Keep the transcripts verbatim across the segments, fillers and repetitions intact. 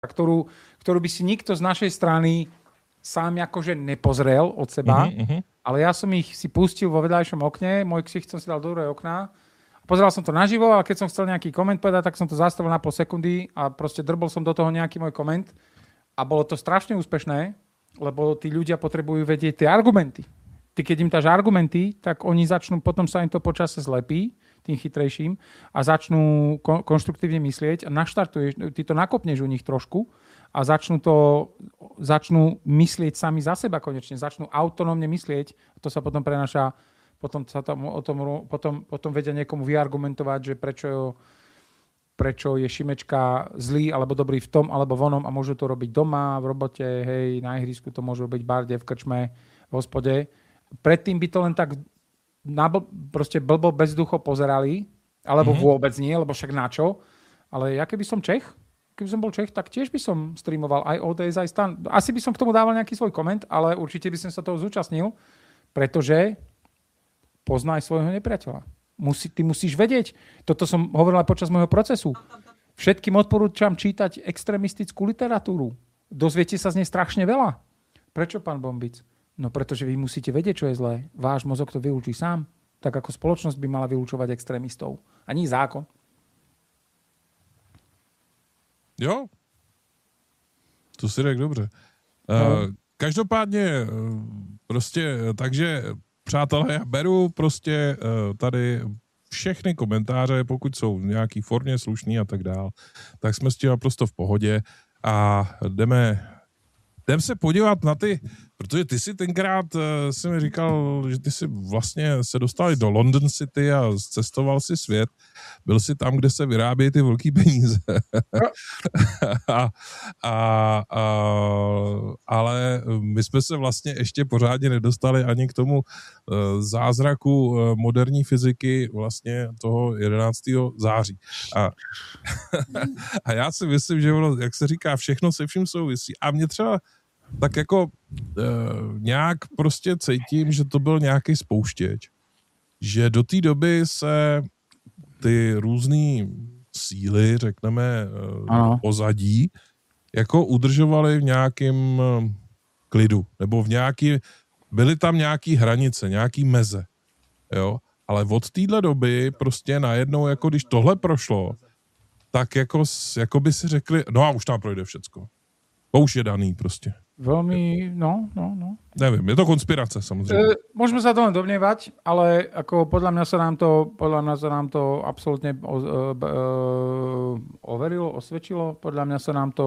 ktorú, ktorú by si nikto z našej strany sám akože nepozrel od seba, uh-huh, uh-huh. ale ja som ich si pustil vo vedľajšom okne, môj ksicht som si dal do druhého okna, pozeral som to naživo, ale keď som chcel nejaký koment povedať, tak som to zastavil na pol sekundy a proste drbol som do toho nejaký môj koment a bolo to strašne úspešné, lebo tí ľudia potrebujú vedieť tie argumenty. Ty keď im dáš argumenty, tak oni začnú, potom sa im to počase zlepí, tým chytrejším a začnú kon- konštruktívne myslieť a naštartuješ, ty to nakopneš u nich trošku a začnú to, začnú myslieť sami za seba konečne, začnú autonómne myslieť, to sa potom prenáša, potom sa tam o tom, potom, potom vedia niekomu vyargumentovať, že prečo, prečo je Šimečka zlý alebo dobrý v tom alebo vonom a môžu to robiť doma, v robote, hej, na ihrisku to môžu robiť barde, v krčme, v hospode. Predtým by to len tak Na bl- proste blbo bezducho pozerali, alebo mm-hmm. vôbec nie, lebo však na čo. Ale ja keby som Čech, keby som bol Čech, tak tiež by som streamoval aj ó dé es, aj Stan. Asi by som k tomu dával nejaký svoj koment, ale určite by som sa toho zúčastnil, pretože poznaj svojho nepriateľa. Musí, ty musíš vedieť. Toto som hovorila počas môjho procesu. Všetkým odporúčam čítať extrémistickú literatúru. Dozviete sa z nej strašne veľa. Prečo, pán Bombic? No pretože vy musíte vedieť, čo je zlé. Váš mozog to vylúči sám. Tak ako spoločnosť by mala vylúčovať extrémistov. Ani zákon. Jo. To si řekl dobře. No. Každopádně prostě, takže přátelé, já beru prostě tady všechny komentáře, pokud jsou v nějaký formě slušný a tak dál, tak jsme s tím naprosto v pohodě a jdeme Jdem se podívat na ty, protože ty si tenkrát uh, si mi říkal, že ty si vlastně se dostal do London City a cestoval si svět. Byl si tam, kde se vyrábějí ty velký peníze. a, a, a, ale my jsme se vlastně ještě pořádně nedostali ani k tomu uh, zázraku uh, moderní fyziky vlastně toho jedenáctého září. A, a já si myslím, že ono, jak se říká, všechno se vším souvisí. A mě třeba tak jako e, nějak prostě cítím, že to byl nějaký spouštěč. Že do té doby se ty různé síly, řekneme, e, pozadí, jako udržovaly v nějakém e, klidu. Nebo v nějaký, byly tam nějaký hranice, nějaký meze. Jo? Ale od téhle doby prostě najednou, jako když tohle prošlo, tak jako, jako by si řekli, no a už tam projde všecko. To už je daný prostě. Veľmi, no, no, no. Neviem, je to konspirace, samozrejme. E, môžeme sa to len domnievať, ale ako podľa mňa sa nám to, podľa mňa sa nám to absolútne o, e, e, overilo, osvedčilo. Podľa mňa sa nám to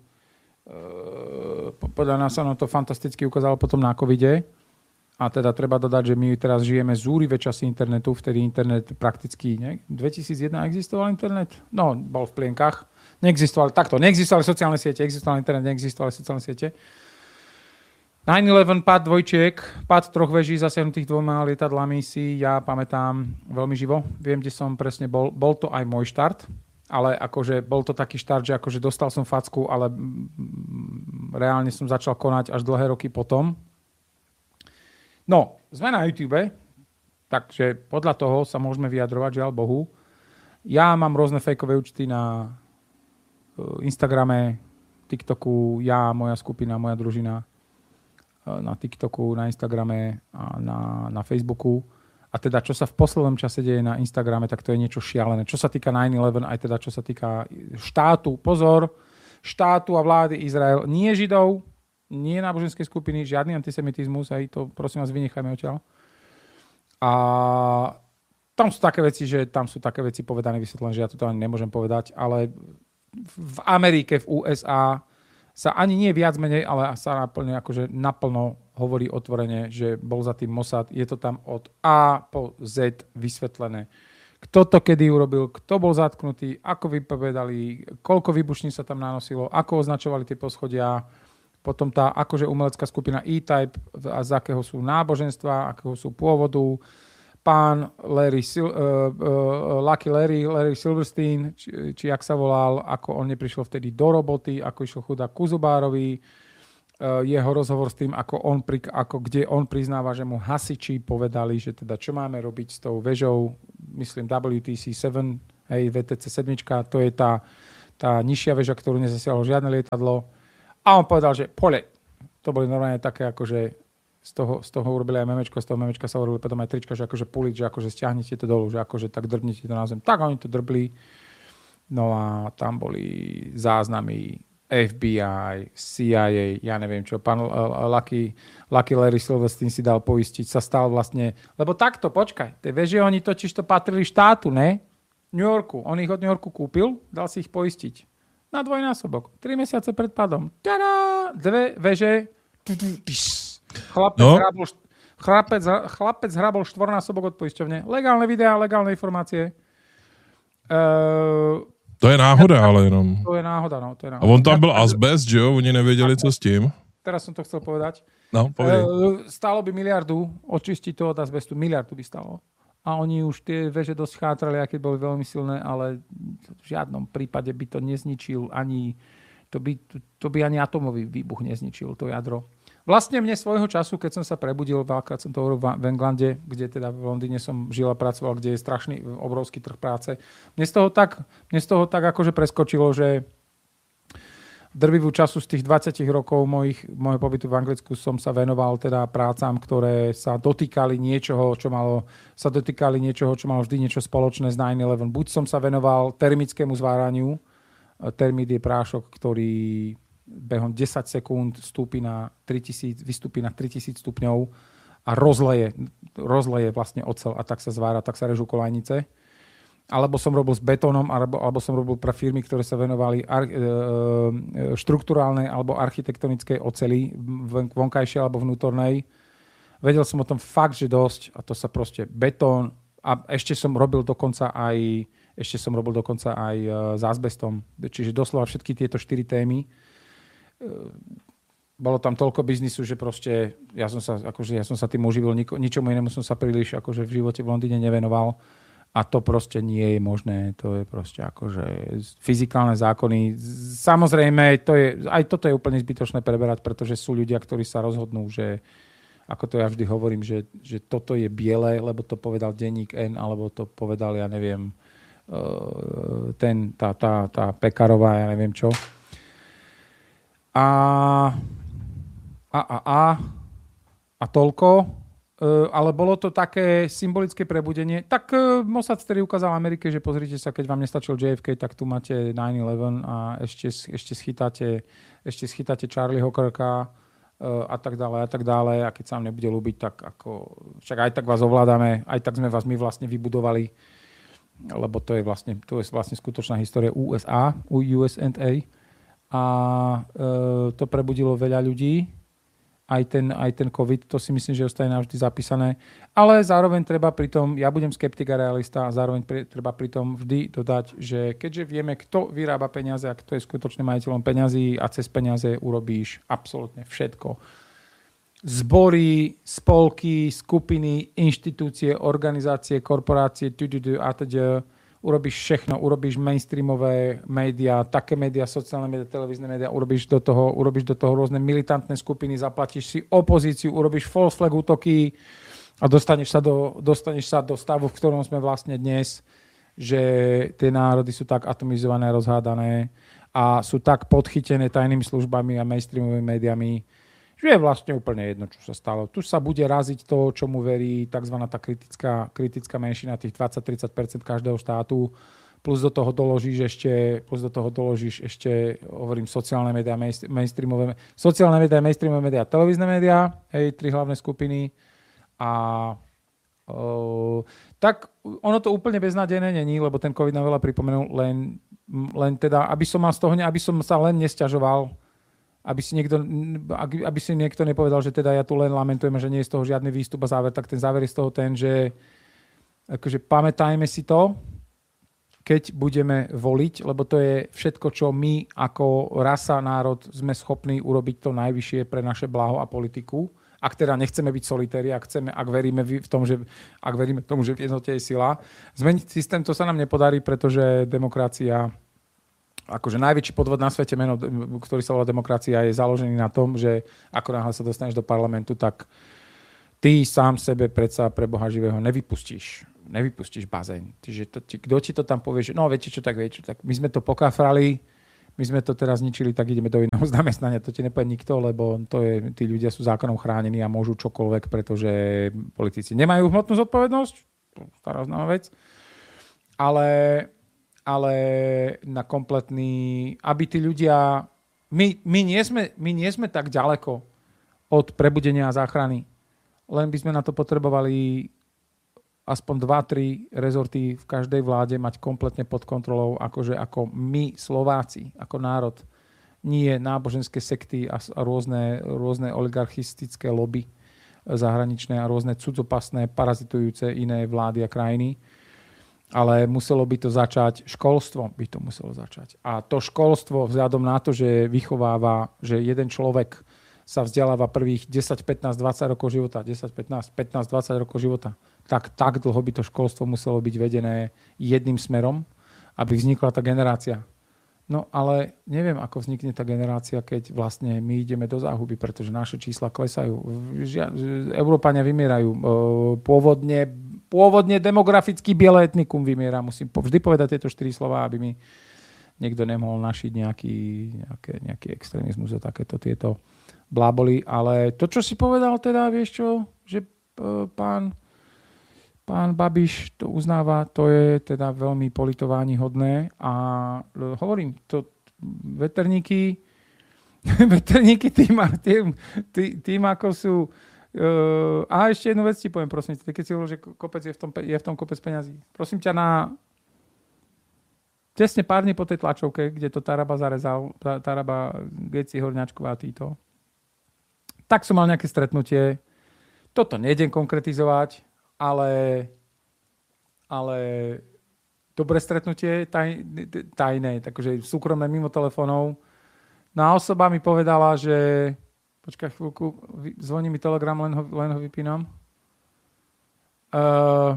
e, podľa mňa sa nám to fantasticky ukázalo potom na covide. A teda treba dodať, že my teraz žijeme zúrivé časy internetu, vtedy internet prakticky, ne? dvetisícjeden existoval internet? No, bol v plienkach. Neexistovali takto, neexistovali sociálne siete, existoval internet, neexistovali sociálne siete. nine eleven, pád dvojčiek, pád troch veží zasiahnutých dvoma lietadlami si ja pamätám veľmi živo. Viem, kde som presne bol. Bol to aj môj štart, ale akože bol to taký štart, že akože dostal som facku, ale reálne som začal konať až dlhé roky potom. No, sme na YouTube, takže podľa toho sa môžeme vyjadrovať, žiaľ Bohu. Ja mám rôzne fejkové účty na Instagrame, TikToku, ja, moja skupina, moja družina na TikToku, na Instagrame a na, na Facebooku. A teda, čo sa v poslednom čase deje na Instagrame, tak to je niečo šialené. Čo sa týka nine eleven, aj teda, čo sa týka štátu, pozor, štátu a vlády Izrael, nie Židov, nie náboženskej skupiny, žiadny antisemitizmus, aj to prosím vás vynechajme odtiaľ. A tam sú také veci, že tam sú také veci povedané, vysvetlené, že ja to ani nemôžem povedať, ale v Amerike, v ú es á sa ani nie viac menej, ale sa naplne, akože naplno hovorí otvorene, že bol za tým Mossad. Je to tam od A po Z vysvetlené. Kto to kedy urobil, kto bol zatknutý, ako vypovedali, koľko výbušní sa tam nanosilo, ako označovali tie poschodia, potom tá akože umelecká skupina E-Type, a z akého sú náboženstva, akého sú pôvodu, pán Larry, uh, uh, Lucky Larry, Larry Silverstein, či, či jak sa volal, ako on neprišiel vtedy do roboty, ako išiel chudák ku Zubárovi, uh, jeho rozhovor s tým, ako on, pri, ako, kde on priznáva, že mu hasiči povedali, že teda čo máme robiť s tou vežou, myslím W T C sedem, hej, V T C sedem, to je tá, tá nižšia väža, ktorú nezasiahlo žiadne lietadlo. A on povedal, že pole, to boli normálne také, akože z toho, z toho urobili aj memečko, z toho memečka sa urobili potom aj trička, že akože puliť, že akože stiahnite to dolu, že akože tak drbnite to na zem. Tak oni to drbli. No a tam boli záznamy ef bí aj, C I A, ja neviem čo, pán Lucky, Lucky Larry Silverstein si dal poistiť, sa stal vlastne, lebo takto, počkaj, tie veže oni totiž to patrili štátu, ne? New Yorku. On ich od New Yorku kúpil, dal si ich poistiť. Na dvojnásobok. Tri mesiace pred padom. Tada! Dve veže. Chlapec, no. hrabol, chlapec, chlapec hrabol štvornásobok od poisťovne. Legálne videá, legálne informácie. Uh, to je náhoda, ja, ale jenom. To je náhoda, no. To je náhoda. A on tam byl azbest, že jo? Oni nevěděli, co s tím. Teraz som to chcel povedať. No, povedaj. Uh, stálo by miliardu očistiť to od azbestu. Miliardu by stálo. A oni už tie veže dosť chátrali, aké boli veľmi silné, ale v žiadnom prípade by to nezničil ani, to by, to by ani atomový výbuch nezničil, to jadro. Vlastne mne svojho času, keď som sa prebudil, veľakrát som to hovoril v Englande, kde teda v Londýne som žil a pracoval, kde je strašný, obrovský trh práce. Mne z toho tak, mne z toho tak akože preskočilo, že drvivú času z tých dvadsať rokov mojich, môjho pobytu v Anglicku som sa venoval teda prácam, ktoré sa dotýkali niečoho, čo malo, sa dotýkali niečoho, čo malo vždy niečo spoločné s nine eleven. Buď som sa venoval termickému zváraniu. Termit je prášok, ktorý behom desať sekúnd vstúpi na tritisíc, vystúpi na tritisíc stupňov a rozleje, rozleje vlastne oceľ a tak sa zvára, tak sa režú kolajnice. Alebo som robil s betónom, alebo, alebo som robil pre firmy, ktoré sa venovali ar, e, štruktúrálnej alebo architektonickej oceli, vonkajšej alebo vnútornej. Vedel som o tom fakt, že dosť a to sa proste betón a ešte som robil dokonca aj ešte som robil dokonca aj s azbestom. Čiže doslova všetky tieto štyri témy. Bolo tam toľko biznisu, že proste ja som sa, akože ja som sa tým uživil, ničomu inému som sa príliš akože v živote v Londýne nevenoval. A to proste nie je možné. To je proste akože fyzikálne zákony. Samozrejme, to je, aj toto je úplne zbytočné preberať, pretože sú ľudia, ktorí sa rozhodnú, že ako to ja vždy hovorím, že, že toto je biele, lebo to povedal denník N, alebo to povedal, ja neviem, ten, tá, tá, tá Pekarová, ja neviem čo. A a, a, a, a toľko. Ale bolo to také symbolické prebudenie. Tak Mossad vtedy ukázal Amerike, že pozrite sa, keď vám nestačil J F K, tak tu máte nine eleven a ešte, ešte, schytáte, ešte schytáte Charlieho Kirka a tak ďalej a tak ďalej. A keď sa vám nebude ľúbiť, tak ako, však aj tak vás ovládame, aj tak sme vás my vlastne vybudovali, lebo to je vlastne, to je vlastne skutočná história U S A, U S A. A e, to prebudilo veľa ľudí. Aj ten, aj ten COVID, to si myslím, že ostane navždy zapísané. Ale zároveň treba pritom, ja budem skeptik a realista, a zároveň pri, treba pritom vždy dodať, že keďže vieme, kto vyrába peniaze a kto je skutočným majiteľom peňazí a cez peniaze urobíš absolútne všetko. Zbory, spolky, skupiny, inštitúcie, organizácie, korporácie, a teda urobíš všechno, urobíš mainstreamové médiá, také médiá, sociálne médiá, televízne médiá, urobíš do toho, urobíš do toho rôzne militantné skupiny, zaplatíš si opozíciu, urobíš false flag útoky a dostaneš sa do, dostaneš sa do stavu, v ktorom sme vlastne dnes, že tie národy sú tak atomizované, rozhádané a sú tak podchytené tajnými službami a mainstreamovými médiami, že je vlastne úplne jedno, čo sa stalo. Tu sa bude raziť to, čomu verí tzv. Tá kritická, kritická menšina, tých dvadsať až tridsať percent každého štátu, plus do toho doložíš ešte, plus do toho doložíš ešte, hovorím, sociálne médiá, mainstreamové, sociálne médiá, mainstreamové médiá, televízne médiá, hej, tri hlavné skupiny. A o, tak ono to úplne beznádejné není, lebo ten COVID nám veľa pripomenul, len, len teda, aby som mal z toho, aby som sa len nesťažoval, aby si, niekto, aby si niekto nepovedal, že teda ja tu len lamentujem, že nie je z toho žiadny výstup a záver, tak ten záver je z toho ten, že akože pamätajme si to, keď budeme voliť, lebo to je všetko, čo my ako rasa, národ sme schopní urobiť to najvyššie pre naše blaho a politiku. Ak teda nechceme byť solitéri, ak, chceme, ak veríme v tom, že, ak veríme tomu, že v jednote je sila. Zmeniť systém, to sa nám nepodarí, pretože demokracia, akože najväčší podvod na svete, meno, ktorý sa volá demokracia, je založený na tom, že ako náhle sa dostaneš do parlamentu, tak ty sám sebe predsa pre Boha živého nevypustíš. Nevypustíš bazéň. Čiže to, kto ti to tam povie, že no viete čo, tak viete čo, tak my sme to pokafrali, my sme to teraz zničili, tak ideme do iného zamestnania. To ti nepovie nikto, lebo to je, tí ľudia sú zákonom chránení a môžu čokoľvek, pretože politici nemajú hmotnú zodpovednosť. Stará známa vec. Ale, ale na kompletný... Aby tí ľudia... My, my, nie sme, my nie sme tak ďaleko od prebudenia a záchrany. Len by sme na to potrebovali aspoň dva tri rezorty v každej vláde mať kompletne pod kontrolou, akože ako my, Slováci, ako národ. Nie náboženské sekty a, a rôzne, rôzne oligarchistické lobby zahraničné a rôzne cudzopasné, parazitujúce iné vlády a krajiny. Ale muselo by to začať, školstvo by to muselo začať. A to školstvo vzhľadom na to, že vychováva, že jeden človek sa vzdeláva prvých desať, pätnásť, dvadsať rokov života, desať, pätnásť, pätnásť, dvadsať rokov života, tak tak dlho by to školstvo muselo byť vedené jedným smerom, aby vznikla tá generácia. No ale neviem, ako vznikne tá generácia, keď vlastne my ideme do záhuby, pretože naše čísla klesajú. Európania vymierajú. Pôvodne, pôvodne demografický biele etnikum vymiera. Musím vždy povedať tieto štyri slová, aby mi niekto nemohol našiť nejaký, nejaké, nejaký extrémizmus a takéto tieto bláboli. Ale to, čo si povedal teda, vieš čo, že pán Pán Babiš to uznáva, to je teda veľmi politování-hodné a hovorím, to veterníky, veterníky tým, tým, tým, tým ako sú... Uh, a ešte jednu vec ti poviem, prosím, keď si hovoril, že kopec je v tom, je v tom kopec peňazí. Prosím ťa, na tesne pár dní po tej tlačovke, kde to Taraba zarezal, Taraba, Geci, Horňačková a títo, tak som mal nejaké stretnutie. Toto nejdem konkretizovať, Ale, ale dobré stretnutie, taj, tajné, takže súkromné mimo telefónov. No a osoba mi povedala, že počkaj chvíľku, zvoní mi Telegram, len ho, len ho vypínam. Uh,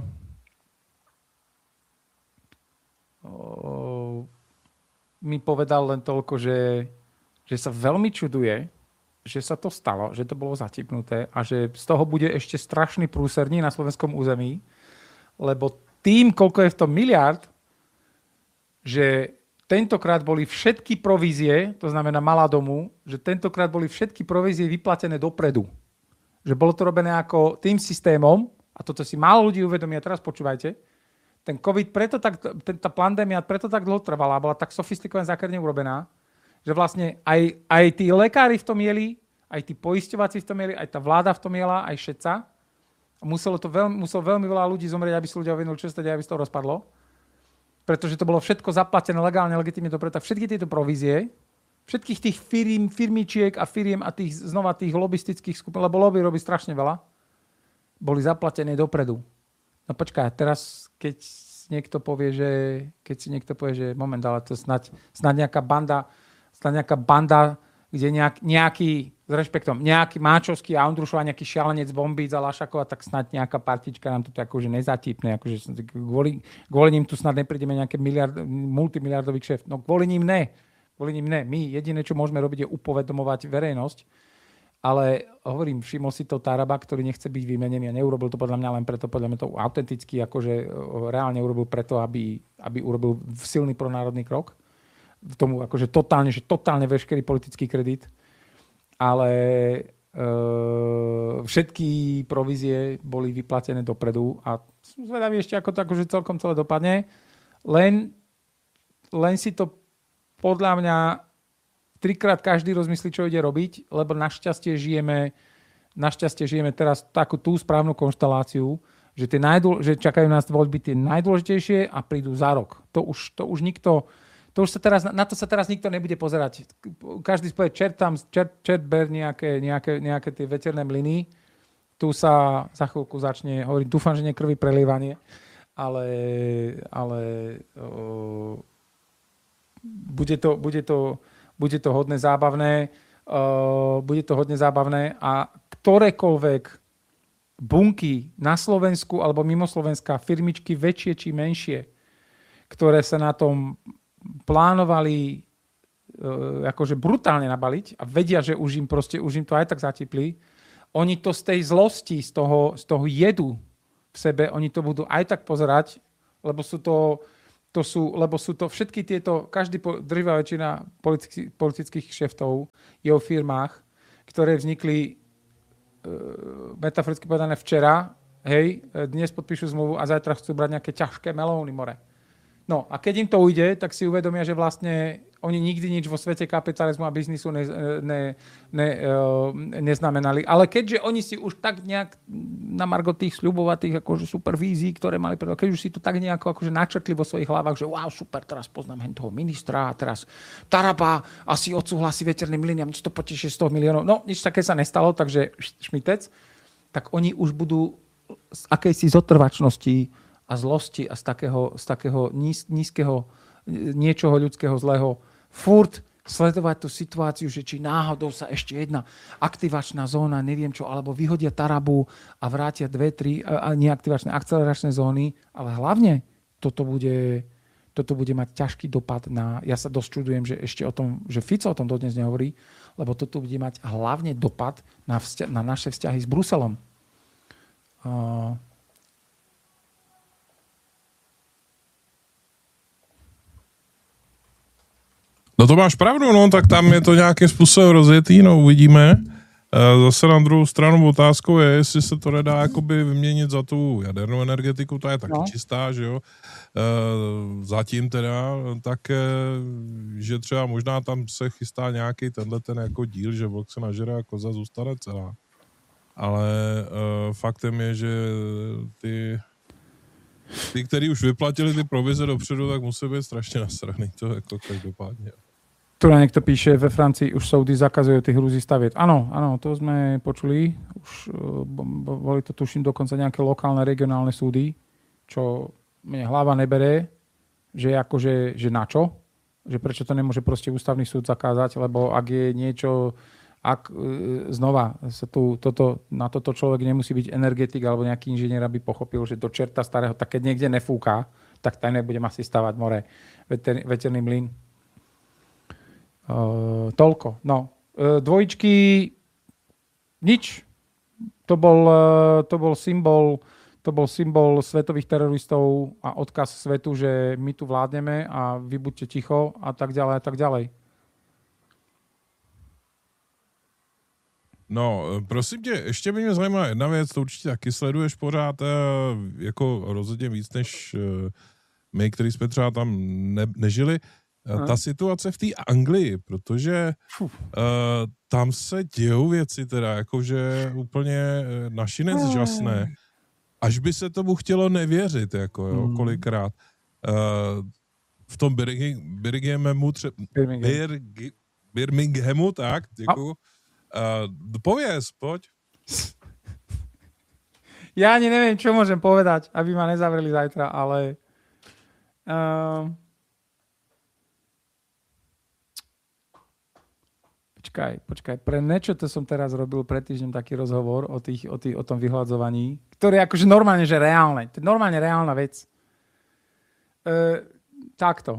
uh, mi povedal len toľko, že, že sa veľmi čuduje, že sa to stalo, že to bolo zatipnuté a že z toho bude ešte strašný prúserník na slovenskom území, lebo tým, koľko je v tom miliard, že tentokrát boli všetky provízie, to znamená malá domu, že tentokrát boli všetky provízie vyplatené dopredu. Že bolo to robené ako tým systémom, a toto si málo ľudí uvedomí, a teraz počúvajte, ten COVID preto tak, tá pandémia preto tak dlho trvala, bola tak sofistikovaná zákerne urobená, že vlastne aj, aj tí lekári v tom jeli, aj tí poisťovací v tom jeli, aj tá vláda v tom jela, aj všetca. Muselo to veľmi, muselo veľmi veľa ľudí zomrieť, aby si ľudia uvedomili, čo sa deje, aby sa to rozpadlo. Pretože to bolo všetko zaplatené legálne, legitímne dopredu. Všetky tieto provízie, všetkých tých firm, firmičiek a firiem a tých, znova tých lobistických skupín, lebo lobby robí strašne veľa, boli zaplatené dopredu. No počkaj, teraz keď niekto povie, že keď si niekto povie, že moment, ale to snad, snad nejaká banda snad nejaká banda, kde nejak, nejaký, s rešpektom, nejaký Máčovský a Ondrušova, nejaký šialenec Bombíc a Lašakova, tak snad nejaká partička nám to akože nezatípne, akože kvôli, kvôli ním tu snad neprídeme nejaké miliard, multimiliardový kšeft. No kvôli ním ne. Kvôli ním ne. My jediné, čo môžeme robiť, je upovedomovať verejnosť. Ale hovorím, všimol si to Taraba, ktorý nechce byť vymenený a neurobil to podľa mňa len preto, podľa mňa to autenticky, akože reálne urobil preto, aby, aby urobil silný pronárodný krok. V tomu akože totálne, že totálne veškerý politický kredit. Ale e, všetky provízie boli vyplatené dopredu a som zvedavý ešte, ako to akože celkom celé dopadne. Len, len si to podľa mňa trikrát každý rozmyslí, čo ide robiť, lebo našťastie žijeme, našťastie žijeme teraz takú tú správnu konšteláciu, že, tie najdôl, že čakajú nás voľby tie najdôležitejšie a prídu za rok. To už, to už nikto, to už sa teraz, na to sa teraz nikto nebude pozerať. Každý povie, čert tam, čert, čert ber nejaké, nejaké, nejaké tie veterné mlyny. Tu sa za chvíľku začne hovoriť, dúfam, že nie krvi prelievanie, ale, ale o, bude to, bude to Bude to hodne zábavné, uh, bude to hodne zábavné a ktorékoľvek bunky na Slovensku alebo mimo Slovenska, firmičky väčšie či menšie, ktoré sa na tom plánovali uh, akože brutálne nabaliť a vedia, že už im, proste, už im to aj tak zatipli, oni to z tej zlosti, z toho, z toho jedu v sebe, oni to budú aj tak pozerať, lebo sú to to sú, lebo sú to všetky tieto, každý, drvivá väčšina politických, politických šeftov je o firmách, ktoré vznikli uh, metaforicky povedané včera, hej, dnes podpíšu zmluvu a zajtra chcú brať nejaké ťažké melóny more. No a keď im to ujde, tak si uvedomia, že vlastne oni nikdy nič vo svete kapitalizmu a biznisu ne, ne, ne, uh, neznamenali. Ale keďže oni si už tak nejak na margo tých sľubovatých akože super vízií, ktoré mali, keď už si to tak nejako akože načrtli vo svojich hlavách, že wow, super, teraz poznám hen toho ministra a teraz Taraba asi odsúhlasí veterný mlyn a nič to poteší sto miliónov. No, nič také sa nestalo, takže šmitec. Tak oni už budú z akejsi zotrvačnosti a zlosti a z takého, z takého níz, nízkeho niečoho ľudského zlého furt sledovať tú situáciu, že či náhodou sa ešte jedna aktivačná zóna, neviem čo, alebo vyhodia Tarabu a vrátia dve, tri neaktivačné akceleračné zóny, ale hlavne toto bude, toto bude mať ťažký dopad na... Ja sa dosť čudujem, že ešte o tom, že Fico o tom dodnes nehovorí, lebo toto bude mať hlavne dopad na, vzťa- na naše vzťahy s Bruselom. Uh, No to máš pravdu, no, tak tam je to nějakým způsobem rozjetý, no, uvidíme. Zase na druhou stranu otázkou je, jestli se to nedá jakoby vyměnit za tu jadernou energetiku, ta je taky no. čistá, že jo. Zatím teda, tak, že třeba možná tam se chystá nějaký tenhle ten jako díl, že vlk se nažere a koza zůstane celá. Ale faktem je, že ty... Ty, kteří už vyplatili ty provize dopředu, tak musí být strašně nasraný. To jako každopádně. Tu niekto píše, ve Francii už soudy zakazujú tých hruzí staviet. Áno, áno, to sme počuli. Už boli to, tuším, dokonca nejaké lokálne, regionálne súdy, čo mne hlava nebere, že akože, že na čo? Že prečo to nemôže proste ústavný súd zakázať, lebo ak je niečo, ak znova sa tu, toto, na toto človek nemusí byť energetik alebo nejaký inžinier, aby pochopil, že do čerta starého, tak keď niekde nefúka, tak tam nebudem asi stavať more. Veter, veterný mlyn. Uh, toľko. No. Uh, dvojičky nič. To bol, uh, to bol symbol to bol symbol svetových teroristov a odkaz svetu, že my tu vládneme a vy buďte ticho a tak ďalej a tak ďalej. No, prosím tě, ještě by mě zajímala jedna věc, to určitě taky sleduješ pořád, jako rozhodně víc než my, kteří jsme třeba tam ne, nežili. Ta hmm. situace v té Anglii, protože uh, tam se dějou věci teda, jakože úplně našinec hmm. žasné. Až by se tomu chtělo nevěřit, jako jo, hmm. kolikrát. Uh, v tom Birminghamu, tře- Birmingham. Birminghamu, tak, děkuju. Uh, povies, poď. Ja ani neviem, čo môžem povedať, aby ma nezavreli zajtra, ale... Uh... Počkaj, počkaj. Pre niečo to som teraz robil pred týždňom taký rozhovor o, tých, o, tých, o tom vyhľadzovaní, ktoré je akože normálne, že reálne. To je normálne reálna vec. Uh, takto.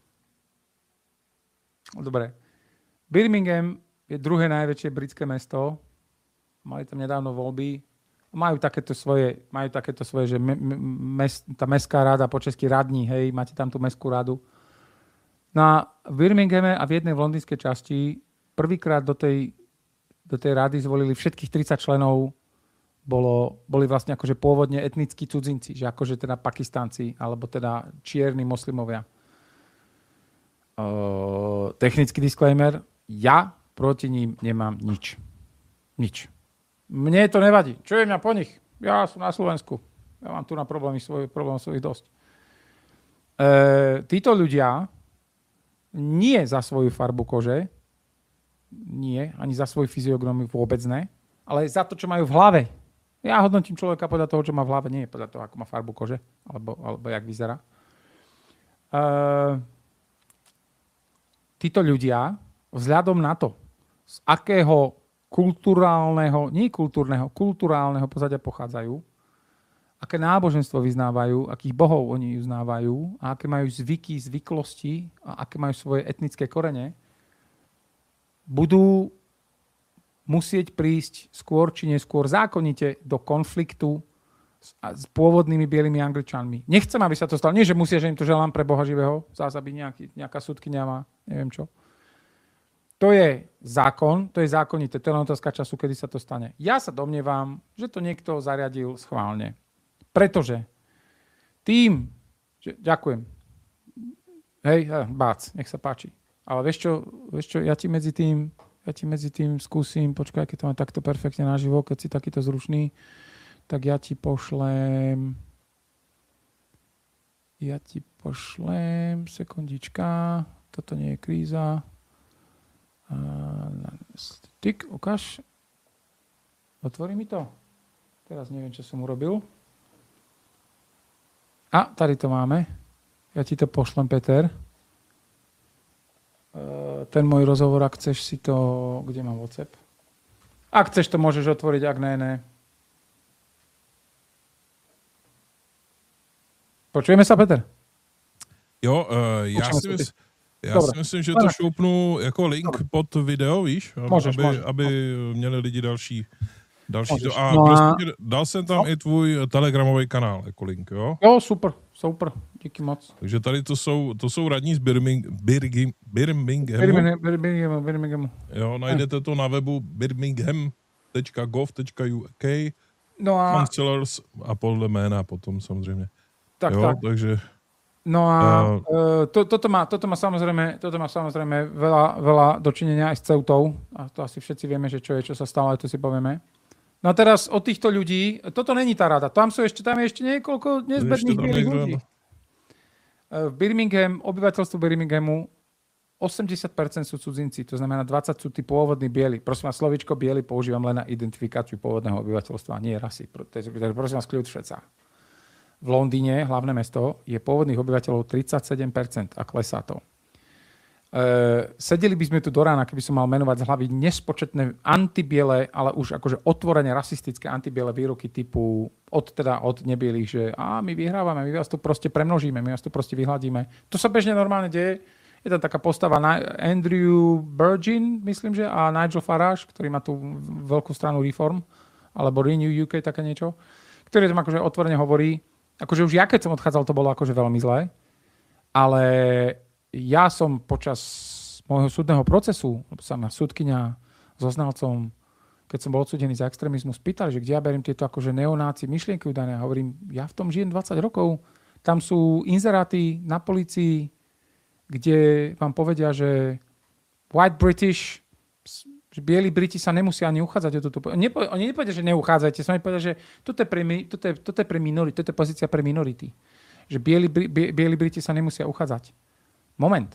Dobre. Birmingham je druhé najväčšie britské mesto. Mali tam nedávno voľby. Majú takéto svoje, majú takéto svoje, že me, me, tá mestská rada, po česky radní, hej, máte tam tú mestskú radu. Na Birminghame a v jednej v londýnskej časti prvýkrát do tej, do tej rady zvolili všetkých tridsať členov, bolo, boli vlastne akože pôvodne etnickí cudzinci, že akože teda Pakistánci, alebo teda čierni moslimovia. Uh, technický disclaimer, ja proti ním nemám nič. Nič. Mne to nevadí. Čo je mňa po nich? Ja som na Slovensku. Ja mám tu na problémy svoj, problém svojich dosť. E, títo ľudia nie za svoju farbu kože, nie, ani za svoju fyziognomiu vôbec ne, ale za to, čo majú v hlave. Ja hodnotím človeka podľa toho, čo má v hlave, nie podľa toho, ako má farbu kože, alebo, alebo jak vyzerá. E, títo ľudia, vzhľadom na to, z akého kulturálneho, nie kultúrneho, kulturálneho pozadia pochádzajú, aké náboženstvo vyznávajú, akých bohov oni uznávajú a aké majú zvyky, zvyklosti a aké majú svoje etnické korene, budú musieť prísť skôr či neskôr zákonite do konfliktu s pôvodnými bielými Angličanmi. Nechcem, aby sa to stalo. Nie, že musia, že im to želám pre Boha živého. Zás, aby nejaký, nejaká súdkyňa má, neviem čo. To je zákon, to je zákonité. To je len otázka času, kedy sa to stane. Ja sa domnievam, že to niekto zariadil schválne. Pretože tým, že, ďakujem. Hej, bác, nech sa páči. Ale vieš čo, vieš čo, ja ti medzi tým, ja ti medzi tým skúsim, počkaj, keď to mám takto perfektne naživo, keď si takýto zrušný, tak ja ti pošlem ja ti pošlem sekundička, toto nie je kríza. Tyk, ukáž. Otvorí mi to. Teraz neviem, čo som urobil. A, tady to máme. Ja ti to pošlem, Peter. Ten môj rozhovor, ak chceš si to... Kde mám WhatsApp? Ak chceš, to môžeš otvoriť, ak ne, ne. Počujeme sa, Peter? Jo, uh, já, si mysl, já si myslím, že to šoupnu jako link Dobre. pod video, víš? Můžeš, aby, můžeš. aby měli lidi další. další Můžeš. to. A no prostě a... dal jsem tam no. i tvůj telegramový kanál jako link, jo? Jo, super, super, díky moc. Takže tady to jsou, to jsou radní z Birming, Birgim, Birminghamu. Birminghamu, Birminghamu. Jo, najdete to na webu birmingham tečka gov tečka u k. No a... Chancellors a podle jména potom samozřejmě. Tak, jo, tak. takže... No a uh, uh, to, toto, má, toto, má samozrejme, toto má samozrejme veľa, veľa dočinenia aj s Ceutou. A to asi všetci vieme, že čo je, čo sa stalo, aj to si povieme. No a teraz od týchto ľudí, toto není tá rada. Tam, sú ešte, tam je ešte niekoľko nezbedných bielých ľudí. Uh, v Birmingham, obyvateľstvo Birminghamu osemdesiat percent sú cudzinci, to znamená dvadsať sú tí pôvodní bieli. Prosím vás, slovíčko biely používam len na identifikáciu pôvodného obyvateľstva, nie rasy. Prosím vás, kľud v švecách. V Londýne, hlavné mesto, je pôvodných obyvateľov tridsaťsedem percent a klesá to. E, sedeli by sme tu do rána, keby som mal menovať z hlavy nespočetné antibiele, ale už akože otvorene rasistické antibiele výroky typu od, teda od nebielých, že a my vyhrávame, my vás tu proste premnožíme, my vás tu proste vyhľadíme. To sa bežne normálne deje. Je tam taká postava Andrew Burgin, myslím, že, a Nigel Farage, ktorý má tú veľkú stranu Reform, alebo Renew ú ká, také niečo, ktorý tam akože otvorene hovorí. Akože už ja, keď som odchádzal, to bolo akože veľmi zlé. Ale ja som počas môjho súdneho procesu, lebo sa ma súdkyňa so znalcom, keď som bol odsúdený za extrémizmu, spýtali, že kde ja beriem tieto akože neonáci myšlienky údajné. A hovorím, ja v tom žijem dvadsať rokov. Tam sú inzeráty na polícii, kde vám povedia, že white British, že bieli Briti sa nemusia ani uchádzať o túto... Nepo, oni nepovedia, že neuchádzajte, sa oni povedia, že toto je, pre, toto, je, toto je pre minority, toto je pozícia pre minority. Že bieli, bie, bieli Briti sa nemusia uchádzať. Moment.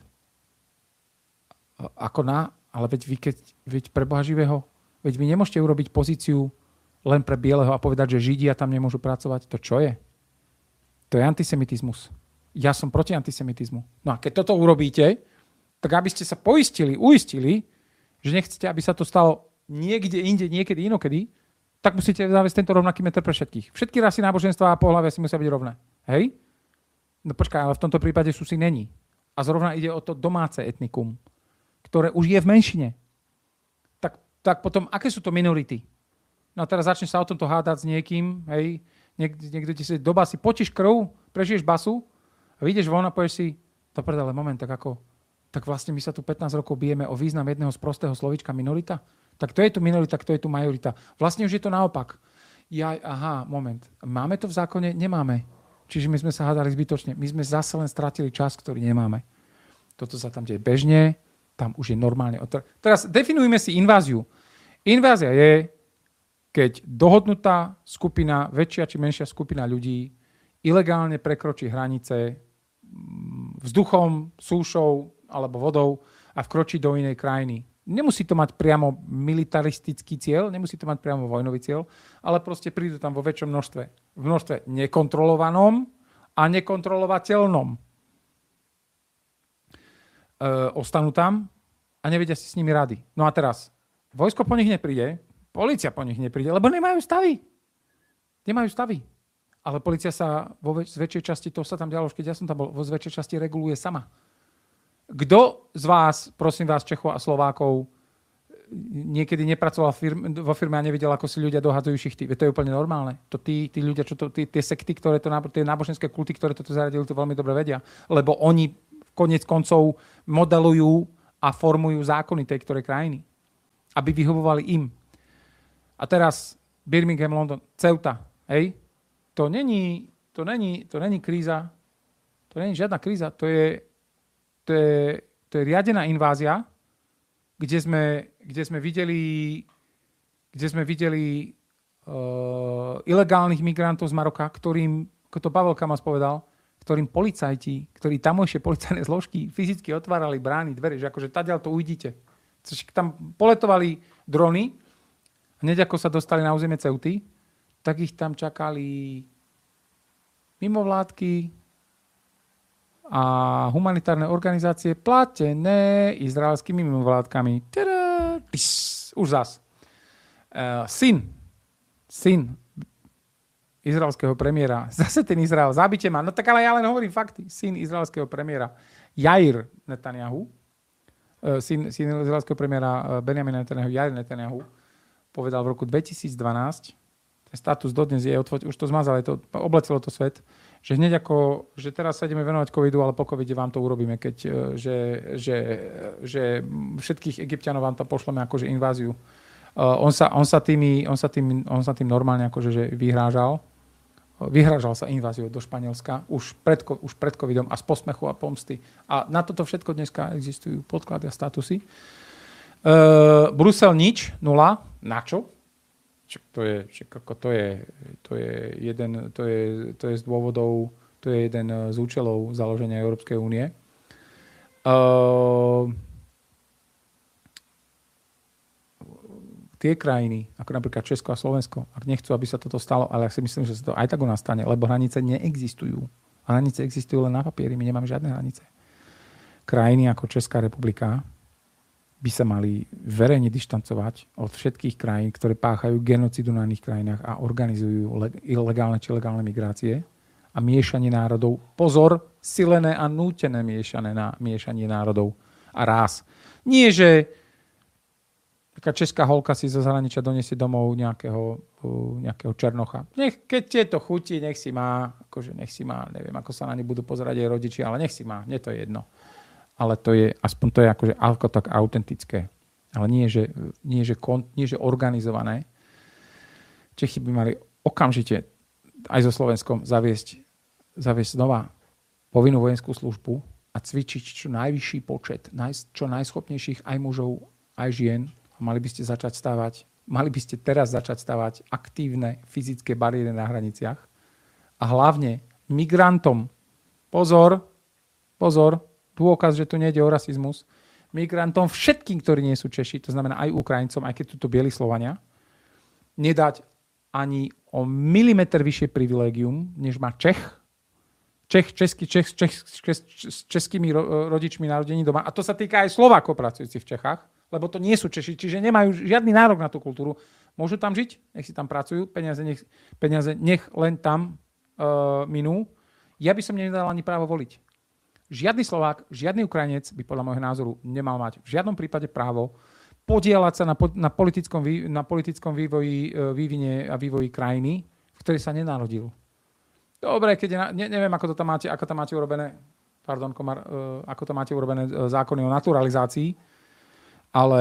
Ako na... Ale veď vy, keď, veď pre Boha živého, veď vy nemôžete urobiť pozíciu len pre bieleho a povedať, že Židia tam nemôžu pracovať. To čo je? To je antisemitizmus. Ja som proti antisemitizmu. No a keď toto urobíte, tak aby ste sa poistili, uistili, že nechcete, aby sa to stalo niekde inde, niekedy, inokedy, tak musíte zaviesť tento rovnaký meter pre všetkých. Všetky rasy, náboženstva a pohlavia si musia byť rovné. Hej? No počkaj, ale v tomto prípade sú si není. A zrovna ide o to domáce etnikum, ktoré už je v menšine. Tak, tak potom, aké sú to minority? No a teraz začneš sa o tomto hádať s niekým, hej? Niek- niekto ti si do basy, potíš krv, prežiješ basu a vyjdeš von a povieš si, to predale, moment, tak ako tak vlastne my sa tu pätnásť rokov bijeme o význam jedného z prostého slovíčka minorita. Tak to je tu minorita, kto je tu majorita. Vlastne už je to naopak. Ja, aha, moment. Máme to v zákone? Nemáme. Čiže my sme sa hádali zbytočne. My sme zase len stratili čas, ktorý nemáme. Toto sa tam deje bežne, tam už je normálne. Teraz definujme si inváziu. Invázia je, keď dohodnutá skupina, väčšia či menšia skupina ľudí ilegálne prekročí hranice vzduchom, súšou, alebo vodou a vkročí do inej krajiny. Nemusí to mať priamo militaristický cieľ, nemusí to mať priamo vojnový cieľ, ale proste prídu tam vo väčšom množstve. V množstve nekontrolovanom a nekontrolovateľnom. E, ostanú tam a nevedia si s nimi rady. No a teraz, vojsko po nich nepríde, polícia po nich nepríde, lebo nemajú stavy. Nemajú stavy. Ale polícia sa vo väč- z väčšej časti, to sa tam dialo, už keď ja som tam bol, vo z väčšej časti reguluje sama. Kto z vás, prosím vás, Čechov a Slovákov, niekedy nepracoval firme, vo firme a nevidel, ako si ľudia dohadzujú šichty. To je úplne normálne. To tí, tí ľudia, čo to, tí, tie sekty, ktoré to, tie náboženské kulty, ktoré toto zaradili, to veľmi dobre vedia. Lebo oni koniec koncov modelujú a formujú zákony tej ktorej krajiny. Aby vyhovovali im. A teraz Birmingham, London, Ceuta, hej? To není, to není, to není kríza. To není žiadna kríza. To je, to je, to je riadená invázia, kde sme, kde sme videli, kde sme videli uh, ilegálnych migrantov z Maroka, ktorým, ako to Pavel Kamas povedal, ktorým policajti, ktorí tamojšie policajné zložky fyzicky otvárali brány, dvere, že akože tadiaľ to ujdite. Tam poletovali drony, hneď ako sa dostali na územie Ceuty, tak ich tam čakali mimovládky a humanitárne organizácie platené izraelskými mimovládkami. Tada, tis, už zas. Uh, syn, syn izraelského premiéra, zase ten Izrael, zabite ma, no tak ale ja len hovorím fakty. Syn izraelského premiéra Jair Netanyahu, uh, syn, syn izraelského premiéra uh, Benjamina Netanyahu, Jair Netanyahu, povedal v roku dvetisícdvanásť, ten status dodnes je, už to zmazal, to, oblecelo to svet, že hneď ako, že teraz sa ideme venovať covidu, ale po covide vám to urobíme, keď, že, že, že všetkých Egypťanov vám tam pošleme akože inváziu. Uh, on, sa, on, sa tými, on, sa tým, on sa tým normálne akože že vyhrážal. Vyhrážal sa inváziou do Španielska už pred, už pred covidom a z posmechu a pomsty. A na toto všetko dneska existujú podklady a statusy. Uh, Brusel nič, nula. Na čo? To je, to je, to je jeden, to je, to je z dôvodov, to je jeden z účelov založenia Európskej únie. Uh, tie krajiny, ako napríklad Česko a Slovensko, ak nechcú, aby sa toto stalo, ale ja si myslím, že sa to aj tak u nás stane, lebo hranice neexistujú. Hranice existujú len na papieri, my nemáme žiadne hranice. Krajiny ako Česká republika by sa mali verejne dištancovať od všetkých krajín, ktoré páchajú genocidu na iných krajinách a organizujú ilegálne či legálne migrácie a miešanie národov. Pozor, silené a nútené miešané na miešanie národov a rás. Nie, že taká česká holka si zo zahraničia donesie domov nejakého, nejakého černocha. Nech, keď je to chutí, nech si má, akože nech si má, neviem, ako sa na ne budú pozerať aj rodiči, ale nech si má, mne to je jedno. Ale to je, aspoň to je akože ako tak autentické. Ale nie, že, nie, že, kon, nie, že organizované. Čechy by mali okamžite aj so Slovenskom zaviesť, zaviesť znova povinnú vojenskú službu a cvičiť čo najvyšší počet, naj, čo najschopnejších aj mužov, aj žien. Mali by ste začať stavať, mali by ste teraz začať stavať aktívne fyzické bariéry na hraniciach a hlavne migrantom. Pozor, pozor, dôkaz, že tu nejde o rasizmus, migrantom všetkým, ktorí nie sú Češi, to znamená aj Ukrajincom, aj keď sú to bieli Slovania, nedať ani o milimeter vyššie privilégium, než má Čech. Čech, český, Čech, Čech, Čech s českými rodičmi narodení doma. A to sa týka aj Slovákov pracujúcich v Čechách, lebo to nie sú Češi, čiže nemajú žiadny nárok na tú kultúru. Môžu tam žiť, nech si tam pracujú, peniaze nech, peniaze nech len tam uh, minú. Ja by som nedal ani právo voliť. Žiadny Slovák, žiadny Ukrajinec by podľa môjho názoru nemal mať v žiadnom prípade právo podieľať sa na, na, politickom, na politickom vývoji, vývine a vývoji krajiny, v ktorej sa nenarodil. Dobre, keď je, ne, neviem, ako to tam máte, ako tam máte urobené, pardon, Komar, uh, ako to máte urobené zákony o naturalizácii, ale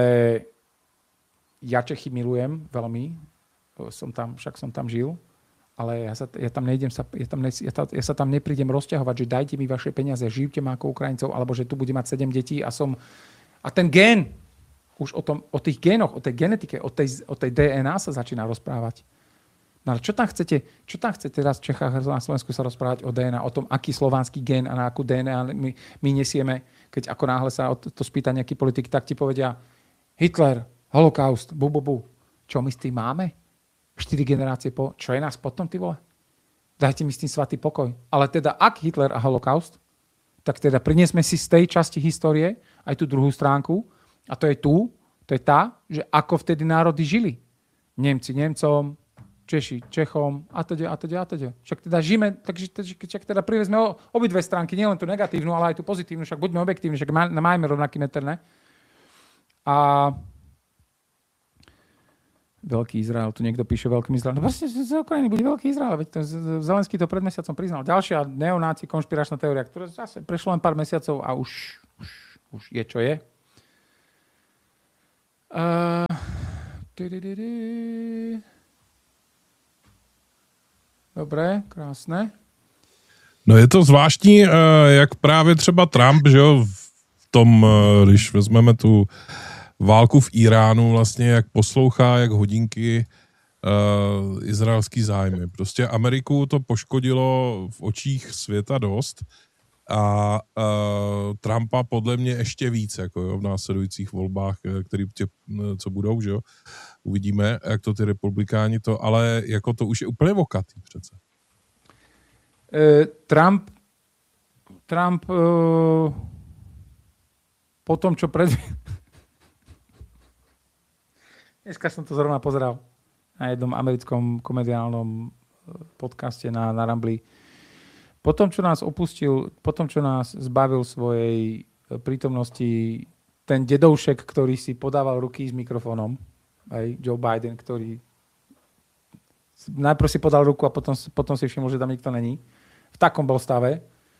ja Čechy milujem veľmi, som tam, však som tam žil, ale ja sa, ja tam nejdem, sa, ja, tam ne, ja, ta, ja sa tam neprídem rozťahovať, že dajte mi vaše peniaze, žijte ma ako Ukrajincov, alebo že tu budem mať sedem detí a som... A ten gén, už o, tom, o tých génoch, o tej genetike, o tej, o tej dé en á sa začína rozprávať. No ale čo tam chcete, čo tam chcete teraz v Čechách a na Slovensku sa rozprávať o dé en á, o tom, aký slovanský gén a na akú dé en á my, my nesieme, keď ako náhle sa to, to spýta nejaký politik, tak ti povedia Hitler, holokaust, bu, bu, bu. Čo my s tým máme? štyri generácie po... Čo je nás potom, ty vole? Dajte mi s tým svatý pokoj. Ale teda, ak Hitler a holokaust, tak teda priniesme si z tej časti histórie aj tú druhú stránku. A to je tu, to je tá, že ako vtedy národy žili. Nemci Nemcom, Češi Čechom, a teda, a teda, a teda. Však teda žijeme, takže však teda privezme obidve stránky, nielen tú negatívnu, ale aj tú pozitívnu, však buďme objektívni, však majme rovnaký meter, ne? A Veľký Izrael, tu niekto píše Veľký Izrael. No proste z Ukrajiny bude Veľký Izrael, veď to, Zelenský to pred mesiacom priznal. Ďalšia neonáci konšpiračná teória, ktorá zase prešlo len pár mesiacov a už, už, už je, čo je. Uh, Dobre, krásne. No je to zvláštní, jak právě třeba Trump, že jo, v tom, když vezmeme tu válku v Iránu, vlastně jak poslouchá, jak hodinky uh, izraelský zájmy. Prostě Ameriku to poškodilo v očích světa dost a uh, Trumpa podle mě ještě víc, jako jo, v následujících volbách, který tě, co budou, že jo, uvidíme, jak to ty republikáni to, ale jako to už je úplně vokatý přece. Uh, Trump Trump uh, po tom, čo pred... Dneska som to zrovna pozeral na jednom americkom komediálnom podcaste na, na Rambli. Po tom, čo nás opustil, po tom, čo nás zbavil svojej prítomnosti ten dedoušek, ktorý si podával ruky s mikrofónom, aj Joe Biden, ktorý najprv si podal ruku a potom, potom si všimol, že tam nikto není. V takom bol stave.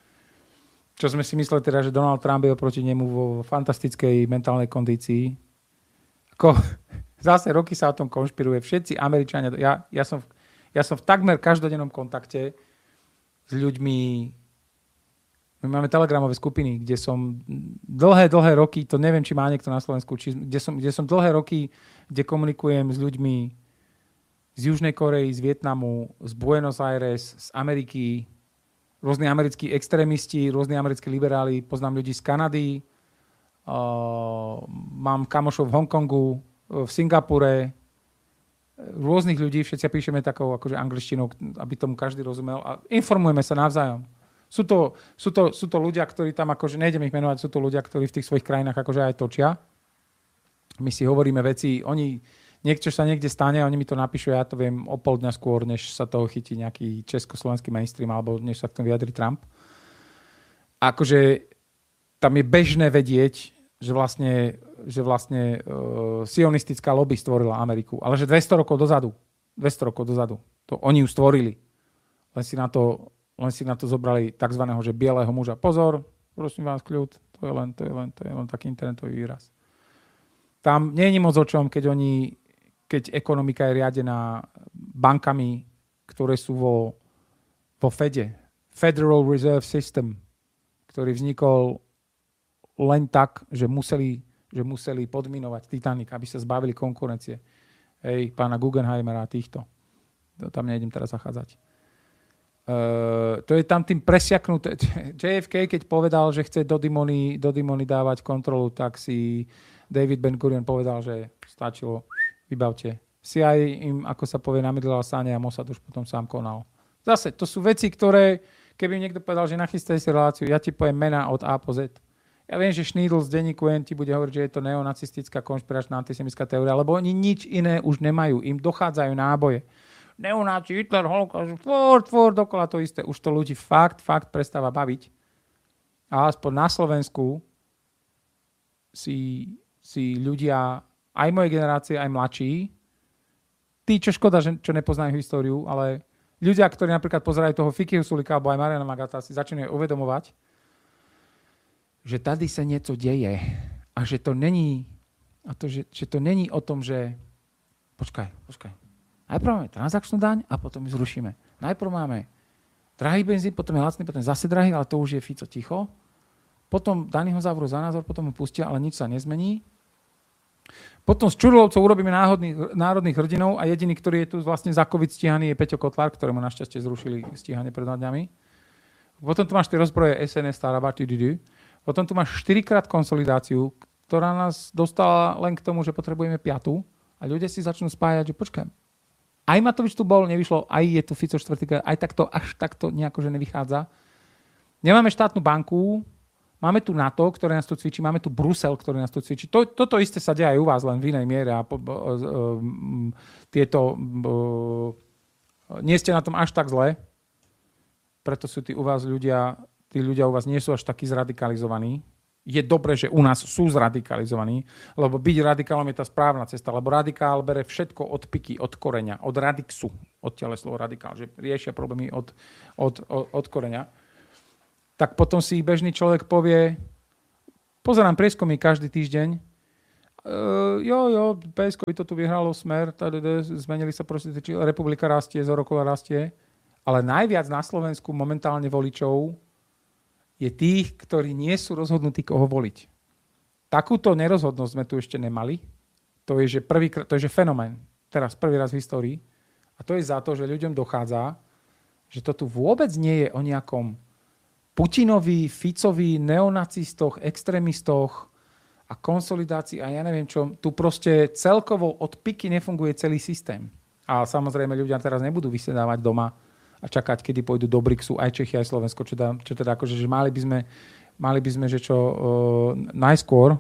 Čo sme si mysleli teda, že Donald Trump je oproti nemu vo fantastickej mentálnej kondícii. Ako... Zase roky sa o tom konšpiruje. Všetci Američania, ja, ja, som, ja som v takmer každodennom kontakte s ľuďmi. My máme telegramové skupiny, kde som dlhé, dlhé roky, to neviem, či má niekto na Slovensku, či, kde, som, kde som dlhé roky, kde komunikujem s ľuďmi z Južnej Korei, z Vietnamu, z Buenos Aires, z Ameriky, rôzni americkí extrémisti, rôzni americkí liberáli, poznám ľudí z Kanady, uh, mám kamošov v Hongkongu, v Singapure, rôznych ľudí, všetci píšeme takou akože angličtinou, aby tomu každý rozumel a informujeme sa navzájom. Sú to, sú to, sú to ľudia, ktorí tam akože, nejdem ich menovať, sú to ľudia, ktorí v tých svojich krajinách akože aj točia. My si hovoríme veci, oni, niečo sa niekde stane, oni mi to napíšu, ja to viem o pol dňa skôr, než sa toho chytí nejaký československý mainstream, alebo než sa k tomu vyjadri Trump. A akože tam je bežné vedieť, že vlastne, že vlastne uh, sionistická lobby stvorila Ameriku. Ale že dvesto rokov dozadu, dvesto rokov dozadu, to oni ju stvorili. Len si na to, len si na to zobrali takzvaného, že bieleho muža. Pozor, prosím vás, kľud, to je len, to je len, to je len taký internetový výraz. Tam nie je moc o čom, keď oni, keď ekonomika je riadená bankami, ktoré sú vo, vo Fede. Federal Reserve System, ktorý vznikol len tak, že museli, že museli podminovať Titanic, aby sa zbavili konkurencie. Hej, pána Guggenheimera a týchto. To tam nejdem teraz zachádzať. Uh, to je tam tým presiaknuté. J F K, keď povedal, že chce do Dimony, do Dimony dávať kontrolu, tak si David Ben Gurion povedal, že stačilo, vybavte. C I A im, ako sa povie, namydlila sáne a Mossad už potom sám konal. Zase, to sú veci, ktoré, keby niekto povedal, že nachystaj si reláciu, ja ti poviem mená od A po Z. Ja viem, že Schneidl z denníku N ti bude hovoriť, že je to neonacistická konšpiračná antisemitská teória, lebo oni nič iné už nemajú. Im dochádzajú náboje. Neonáci, Hitler, holokaust, furt, furt, dokola to isté. Už to ľudí fakt, fakt prestáva baviť. A aspoň na Slovensku si, si ľudia, aj moje generácie, aj mladší, tí, čo škoda, že, čo nepoznajú históriu, ale ľudia, ktorí napríklad pozerajú toho Fikyho Sulika alebo aj Mariana Magata, si začínajú uvedomovať, že tady sa niečo deje a že to není, a to, že, že to není o tom, že počkaj, počkaj. Najprv máme transakčnú daň a potom ju zrušíme. Najprv máme drahý benzín, potom je lacný, potom zase drahý, ale to už je Fico ticho. Potom daní ho zavrú za názor, potom ho pustia, ale nič sa nezmení. Potom z Čurulovcov urobíme náhodných, národných hrdinov a jediný, ktorý je tu vlastne za COVID stíhaný, je Peťo Kotlár, ktorému našťastie zrušili stíhanie pred dva dňami. Potom tu máš tie rozbroje es en es, Staraba, tududu. Potom tu máš štyrikrát konsolidáciu, ktorá nás dostala len k tomu, že potrebujeme piatu a ľudia si začnú spájať, že počkaj, aj Matovič tu bol, nevyšlo, aj je tu Fico štvrtýkrát, aj takto, až takto nejako, že nevychádza. Nemáme štátnu banku, máme tu NATO, ktoré nás tu cvičí, máme tu Brusel, ktorý nás tu cvičí. To, toto isté sa deje aj u vás, len v inej miere a po, bo, uh, tieto uh, nie ste na tom až tak zle, preto sú tí u vás ľudia tí ľudia u vás nie sú až takí zradikalizovaní. je dobre, že u nás sú zradikalizovaní, lebo byť radikálom je tá správna cesta, lebo radikál bere všetko od piky, od koreňa, od radixu, od tele slovo radikál, že riešia problémy od, od, od, od koreňa. Tak potom si bežný človek povie, pozerám prieskumy každý týždeň, uh, jo, jo, pé es ká by to tu vyhralo, Smer, tady, zmenili sa proste, republika rastie, Zorokova rastie, ale najviac na Slovensku momentálne voličov je tých, ktorí nie sú rozhodnutí, koho voliť. Takúto nerozhodnosť sme tu ešte nemali. To je, že prvý, to je že fenomén. Teraz prvý raz v histórii. A to je za to, že ľuďom dochádza, že to tu vôbec nie je o nejakom Putinovi, Ficovi, neonacistoch, extrémistoch a konsolidácii a ja neviem čo. Tu proste celkovo od piky nefunguje celý systém. A samozrejme ľudia teraz nebudú vysedávať doma a čakať, kedy pôjdu do BRICSu aj Čechy, aj Slovensko, čo, da, čo teda akože, že mali by sme, mali by sme že čo uh, najskôr,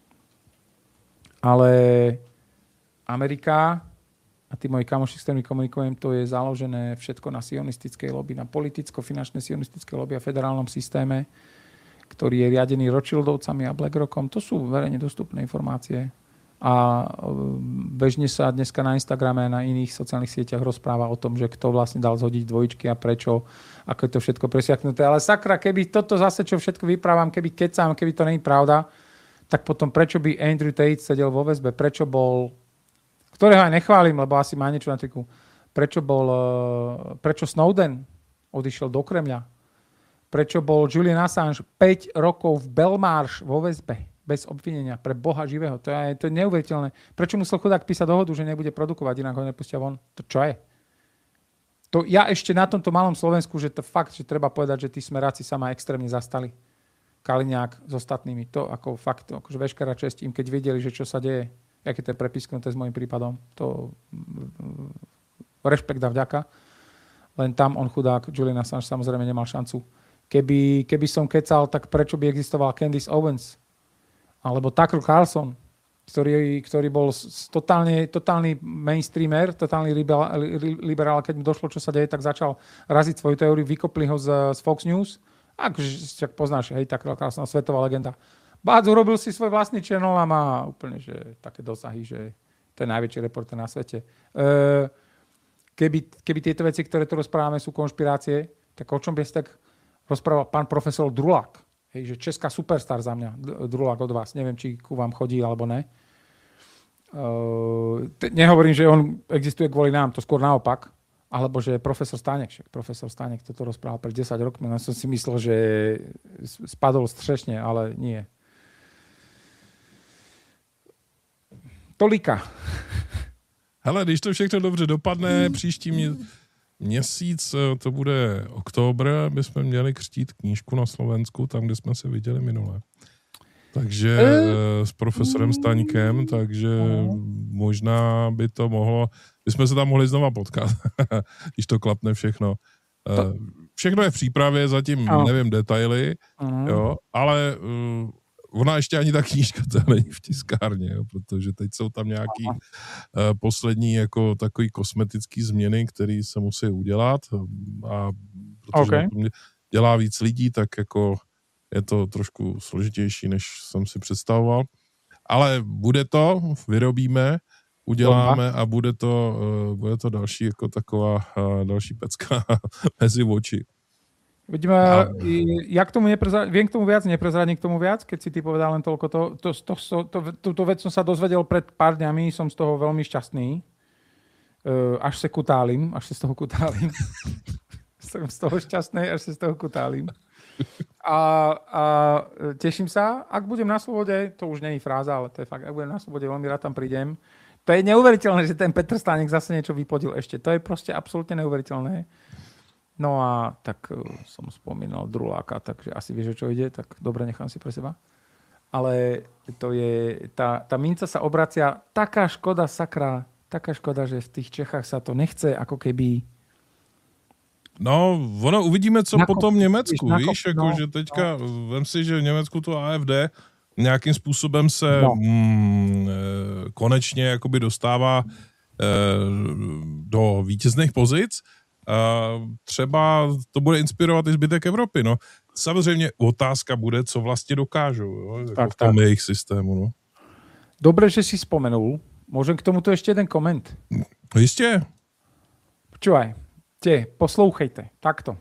ale Amerika a tí moji kamoši, s ktorými komunikujem, to je založené všetko na sionistickej lobby, na politicko-finančnej sionistickej lobby a federálnom systéme, ktorý je riadený Rothschildovcami a BlackRockom. To sú verejne dostupné informácie. A bežne sa dneska na Instagrame a na iných sociálnych sieťach rozpráva o tom, že kto vlastne dal zhodiť dvojičky a prečo, ako je to všetko presiaknuté. Ale sakra, keby toto zase, čo všetko vyprávam, keby kecám, keby to nie je pravda, tak potom prečo by Andrew Tate sedel vo väzbe? Prečo bol, ktorého aj nechválim, lebo asi má niečo na triku, prečo bol, prečo Snowden odišiel do Kremľa? Prečo bol Julian Assange päť rokov v Belmarsh vo väzbe? Bez obvinenia, pre Boha živého. To je, to je neuveriteľné. Prečo musel chudák písať dohodu, že nebude produkovať, inak ho nepustia von? To čo je? To ja ešte na tomto malom Slovensku, že to fakt, že treba povedať, že tí smeráci sa ma extrémne zastali. Kaliňák s ostatnými. To ako fakt, akože veškerá česť im, keď videli, že čo sa deje, aké to je prepisknuté s môjim prípadom, to rešpekt a vďaka. Len tam on chudák, Julian Assange samozrejme nemal šancu. Keby, keby som kecal, tak prečo by existoval Candace Owens? Alebo Tucker Carlson, ktorý, ktorý bol totálne, totálny mainstreamer, totálny liberál, liberál, keď mu došlo, čo sa deje, tak začal raziť svoju teóriu, vykopli ho z, z Fox News. Akože, poznáš, hej, Tucker Carlson, svetová legenda. Bác urobil si svoj vlastný channel a má úplne že, také dosahy, že to je najväčší reporter na svete. E, keby, keby tieto veci, ktoré tu rozprávame, sú konšpirácie, tak o čom by si tak rozprával pán profesor Drulák? Hej, že česká superstar za mňa, Drulák od vás. Neviem, či ku vám chodí, alebo ne. Uh, te, nehovorím, že on existuje kvôli nám, to skôr naopak. Alebo že profesor Stanek, však profesor Stanek toto rozprával pred desať rokmi. Ja som si myslel, že spadol střešne, ale nie. Tolika. Hele, když to všechno dobře dopadne, příští mě... Měsíc, to bude októbr, my jsme měli křtít knížku na Slovensku, tam, kde jsme se viděli minule. Takže s profesorem Staňkem, takže možná by to mohlo, my jsme se tam mohli znova potkat, když to klapne všechno. Všechno je v přípravě, zatím nevím detaily, jo, ale ona ještě ani ta knížka to není v tiskárně, jo, protože teď jsou tam nějaký uh, poslední jako takový kosmetický změny, které se musí udělat a protože okay. dělá víc lidí, tak jako je to trošku složitější, než jsem si představoval. Ale bude to, vyrobíme, uděláme a bude to, uh, bude to další jako taková uh, další pecka mezi oči. Vidíme, ja. ja k tomu neprezra... viem k tomu viac, neprezradím k tomu viac, keď si ty povedal len toľko to. to, to, to, to túto vec som sa dozvedel pred pár dňami, som z toho veľmi šťastný. Uh, až sa kutálim, až sa z toho kutálim. Som z toho šťastný, až sa z toho kutálim. A, a teším sa, ak budem na slobode, to už nie je fráza, ale to je fakt, ak budem na slobode, veľmi rád tam prídem. To je neuveriteľné, že ten Petr Stanek zase niečo vyplodil ešte. To je proste absolútne neuveriteľné. No a tak uh, som spomínal Druláka, takže asi vieš, čo ide, tak dobre, nechám si pre seba. Ale to je, tá, tá minca sa obracia, taká škoda, sakra, taká škoda, že v tých Čechách sa to nechce, ako keby... No, ono, uvidíme, co nakop, potom v Německu, nakop, víš, jako, no, že teďka, no. vem si, že v Německu to á ef dé nějakým způsobem se no. mm, konečně jakoby dostává eh, do vítězných pozic. Uh, třeba to bude inspirovat i zbytek Evropy, no. samozřejmě otázka bude, co vlastně dokážou, jo? Jako tak, v tom tak. jejich systému. No. Dobre, že si spomenul. Môžem k tomuto ešte jeden koment? No jistě. Počúvaj, tie, poslouchejte, takto.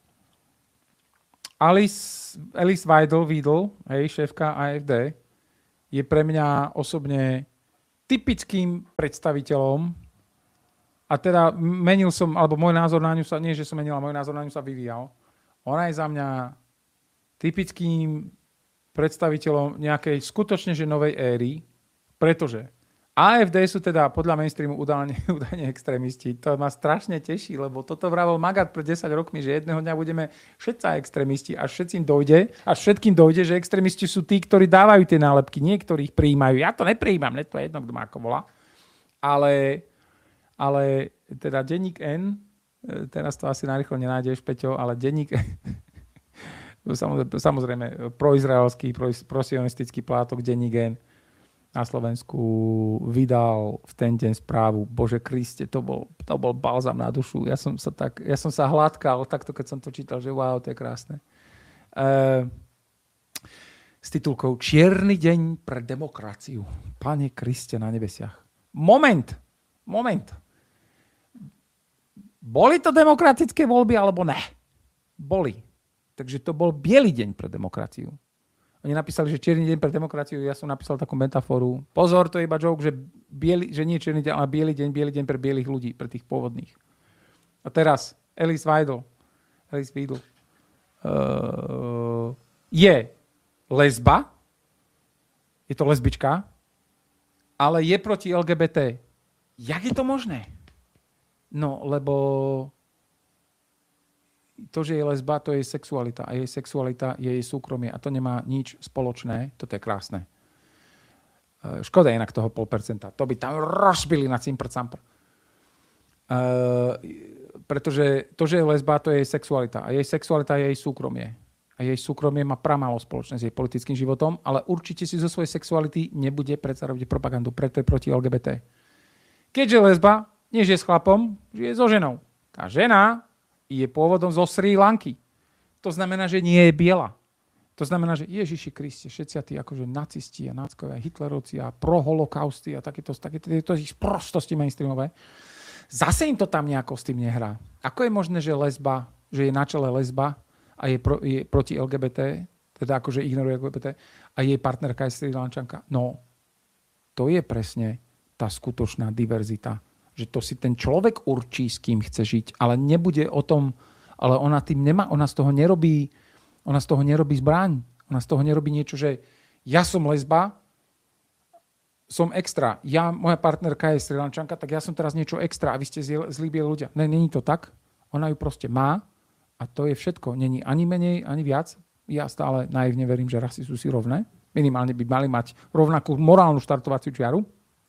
Alice, Alice Weidel, Weidel, hej, šéfka á ef dé, je pre mňa osobne typickým predstaviteľom a teda menil som, alebo môj názor na ňu sa, nie že som menil, ale môj názor na ňu sa vyvíjal. Ona je za mňa typickým predstaviteľom nejakej skutočne že novej éry, pretože á ef dé sú teda podľa mainstreamu údajne, údajne extrémisti. To ma strašne teší, lebo toto vravol Magat pred desať rokmi, že jedného dňa budeme všetci extrémisti, až všetkým dojde, až všetkým dojde, že extrémisti sú tí, ktorí dávajú tie nálepky, nie ktorí ich prijímajú. Ja to neprijímam, ne to je jedno, kto má ako volá. Ale, ale teda denník N, teraz to asi narýchlo nenájdeš, Peťo, ale denník samozrejme, samozrejme proizraelský, prosionistický plátok denník N na Slovensku vydal v ten deň správu. Bože Kriste, to bol, to bol balzam na dušu. Ja som sa, tak, ja som sa hladkal takto, keď som to čítal, že wow, to je krásne. Uh, s titulkou Čierny deň pre demokraciu. Pane Kriste na nebesiach. Moment, moment. Boli to demokratické voľby, alebo ne? Boli. Takže to bol biely deň pre demokraciu. Oni napísali, že čierny deň pre demokraciu, ja som napísal takú metaforu. Pozor, to je iba joke, že, bieli, že nie čierny deň, ale biely deň, biely deň pre bielých ľudí, pre tých pôvodných. A teraz Alice Weidel, Alice Weidel uh, je lesba, je to lesbička, ale je proti el gé bé té. Jak je to možné? No, lebo to, že je lesba, to je sexualita. A jej sexualita je jej súkromie. A to nemá nič spoločné. Toto je krásne. Škoda inak toho pol percenta. To by tam rozbili na cimpr-campr. Uh, pretože to, že je lesba, to je jej sexualita. A jej sexualita je jej súkromie. A jej súkromie má pramálo spoločné s jej politickým životom, ale určite si zo svojej sexuality nebude predsa robiť propagandu. Preto je proti el gé bé té. Keďže lesba, nie že je s chlapom, že je so ženou. Tá žena je pôvodom zo Srí Lanky. To znamená, že nie je biela. To znamená, že Ježiši Kriste, všetci tí akože nacisti a náckovia, hitlerovci a proholokausty a takéto, takéto, takéto prostosti mainstreamové. Zase im to tam nejako s tým nehrá. Ako je možné, že lesba, že je na čele lesba a je, pro, je proti el gé bé té, teda akože ignoruje el gé bé té a jej partnerka je Srí Lančanka? No, to je presne tá skutočná diverzita. Že to si ten človek určí, s kým chce žiť, ale nebude o tom, ale ona tým nemá, ona z toho nerobí, ona z toho nerobí zbraň. Ona z toho nerobí niečo, že ja som lesba, som extra. Ja, moja partnerka je Srí Lančanka, tak ja som teraz niečo extra a vy ste zlí bieli ľudia. Ne, není to tak. Ona ju proste má a to je všetko. Není ani menej, ani viac. Ja stále naivne verím, že rasy sú si rovné. Minimálne by mali mať rovnakú morálnu štartovaciu čiaru.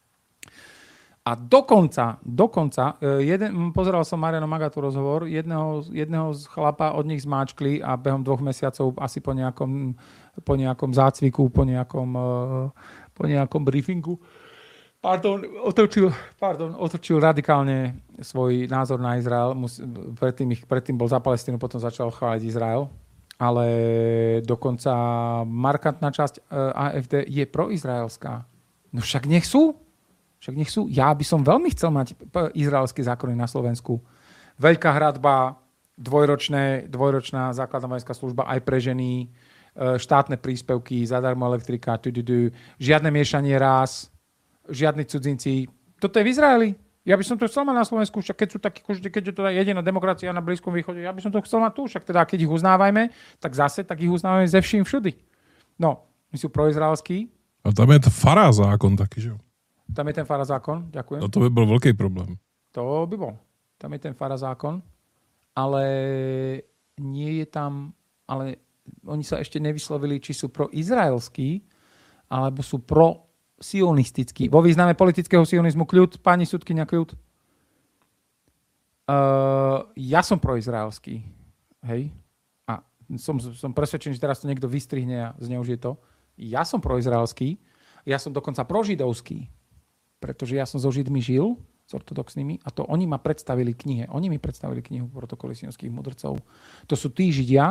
A dokonca, dokonca, jeden, pozeral som Mariano Magatu rozhovor, jedného, jedného z chlapa od nich zmáčkli a behom dvoch mesiacov asi po nejakom, po nejakom zácviku, po nejakom, po nejakom briefingu, pardon, otočil, pardon, otočil radikálne svoj názor na Izrael. Predtým, predtým bol za Palestínu, potom začal chváliť Izrael. Ale dokonca markantná časť á ef dé je proizraelská. No však nech sú. Však nech sú. Ja by som veľmi chcel mať izraelské zákony na Slovensku. Veľká hradba, dvojročné, dvojročná základná vojenská služba aj pre ženy, štátne príspevky, zadarmo elektrika, tududu, žiadne miešanie rás, žiadni cudzinci. Toto je v Izraeli. Ja by som to chcel mať na Slovensku, však keď sú takí, keďže to je jediná demokracia na Blízkom východe, ja by som to chcel mať tu, však teda keď ich uznávajme, tak zase tak ich uznávajme ze vším všudy. No, my sú proizraelskí. A tam je to fará zákon taky, že jo? Tam je ten fará zákon, ďakujem. No to by bol veľký problém. To by bol. Tam je ten fará zákon, ale nie je tam, ale oni sa ešte nevyslovili, či sú proizraelskí, alebo sú pro-sionistickí. Vo význame politického sionizmu kľud, pani sudkyňa kľud. Uh, ja som proizraelský. Hej. A som, som presvedčený, že teraz to niekto vystrihne a zneužije to. Ja som proizraelský. Ja som dokonca prožidovský. Pretože ja som so Židmi žil, s ortodoxnými, a to oni ma predstavili knihe. Oni mi predstavili knihu Protokoly sionských mudrcov. To sú tí Židia,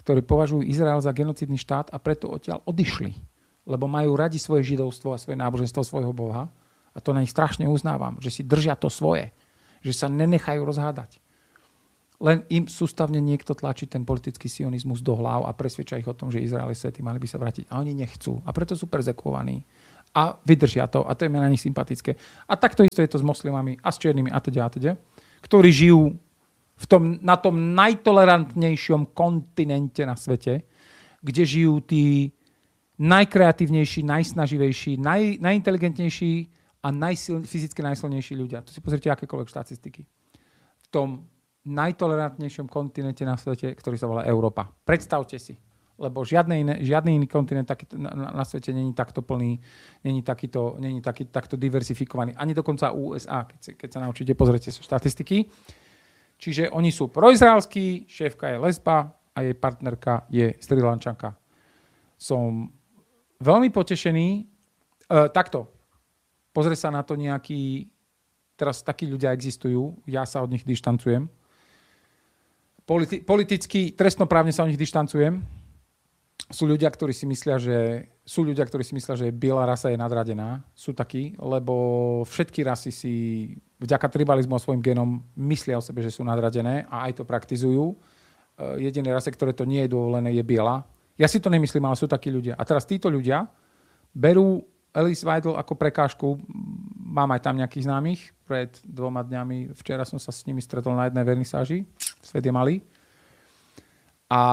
ktorí považujú Izrael za genocidný štát a preto odtiaľ odišli. Lebo majú radi svoje židovstvo a svoje náboženstvo, svojho Boha. A to na nich strašne uznávam, že si držia to svoje. Že sa nenechajú rozhádať. Len im sústavne niekto tlačí ten politický sionizmus do hlav a presvedča ich o tom, že Izrael je svätý, mali by sa vrátiť. A oni nechcú. A preto sú perzekvovaní. A vydržia to. A to je mi na nich sympatické. A takto isto je to s moslimami a s čiernymi a teda a teda, ktorí žijú v tom, na tom najtolerantnejšom kontinente na svete, kde žijú tí najkreatívnejší, najsnaživejší, naj, najinteligentnejší a najsil, fyzicky najsilnejší ľudia. Tu si pozrite akékoľvek štatistiky. V tom najtolerantnejšom kontinente na svete, ktorý sa volá Európa. Predstavte si. Lebo žiadny iný, žiadny iný kontinent taký, na, na svete není takto plný, není, takýto, není taký, takto diversifikovaný. Ani dokonca ú es á, keď, si, keď sa naučíte, pozrite sa štatistiky. Čiže oni sú proizraelskí, šéfka je lesba a jej partnerka je Sri Lančanka. Som veľmi potešený. E, takto. Pozrie sa na to nejaký... Teraz takí ľudia existujú. Ja sa od nich dištancujem. Politi- politicky, trestnoprávne sa od nich dištancujem. Sú ľudia, ktorí si myslia, že sú ľudia, ktorí si myslia, že biela rasa je nadradená. Sú takí, lebo všetky rasy si vďaka tribalizmu a svojim genom myslia o sebe, že sú nadradené a aj to praktizujú. Jediné rase, ktoré to nie je dovolené, je biela. Ja si to nemyslím, ale sú takí ľudia. A teraz títo ľudia berú Alice Weidel ako prekážku. Mám aj tam nejakých známych. Pred dvoma dňami, včera som sa s nimi stretol na jednej vernisáži. Svet je malý. A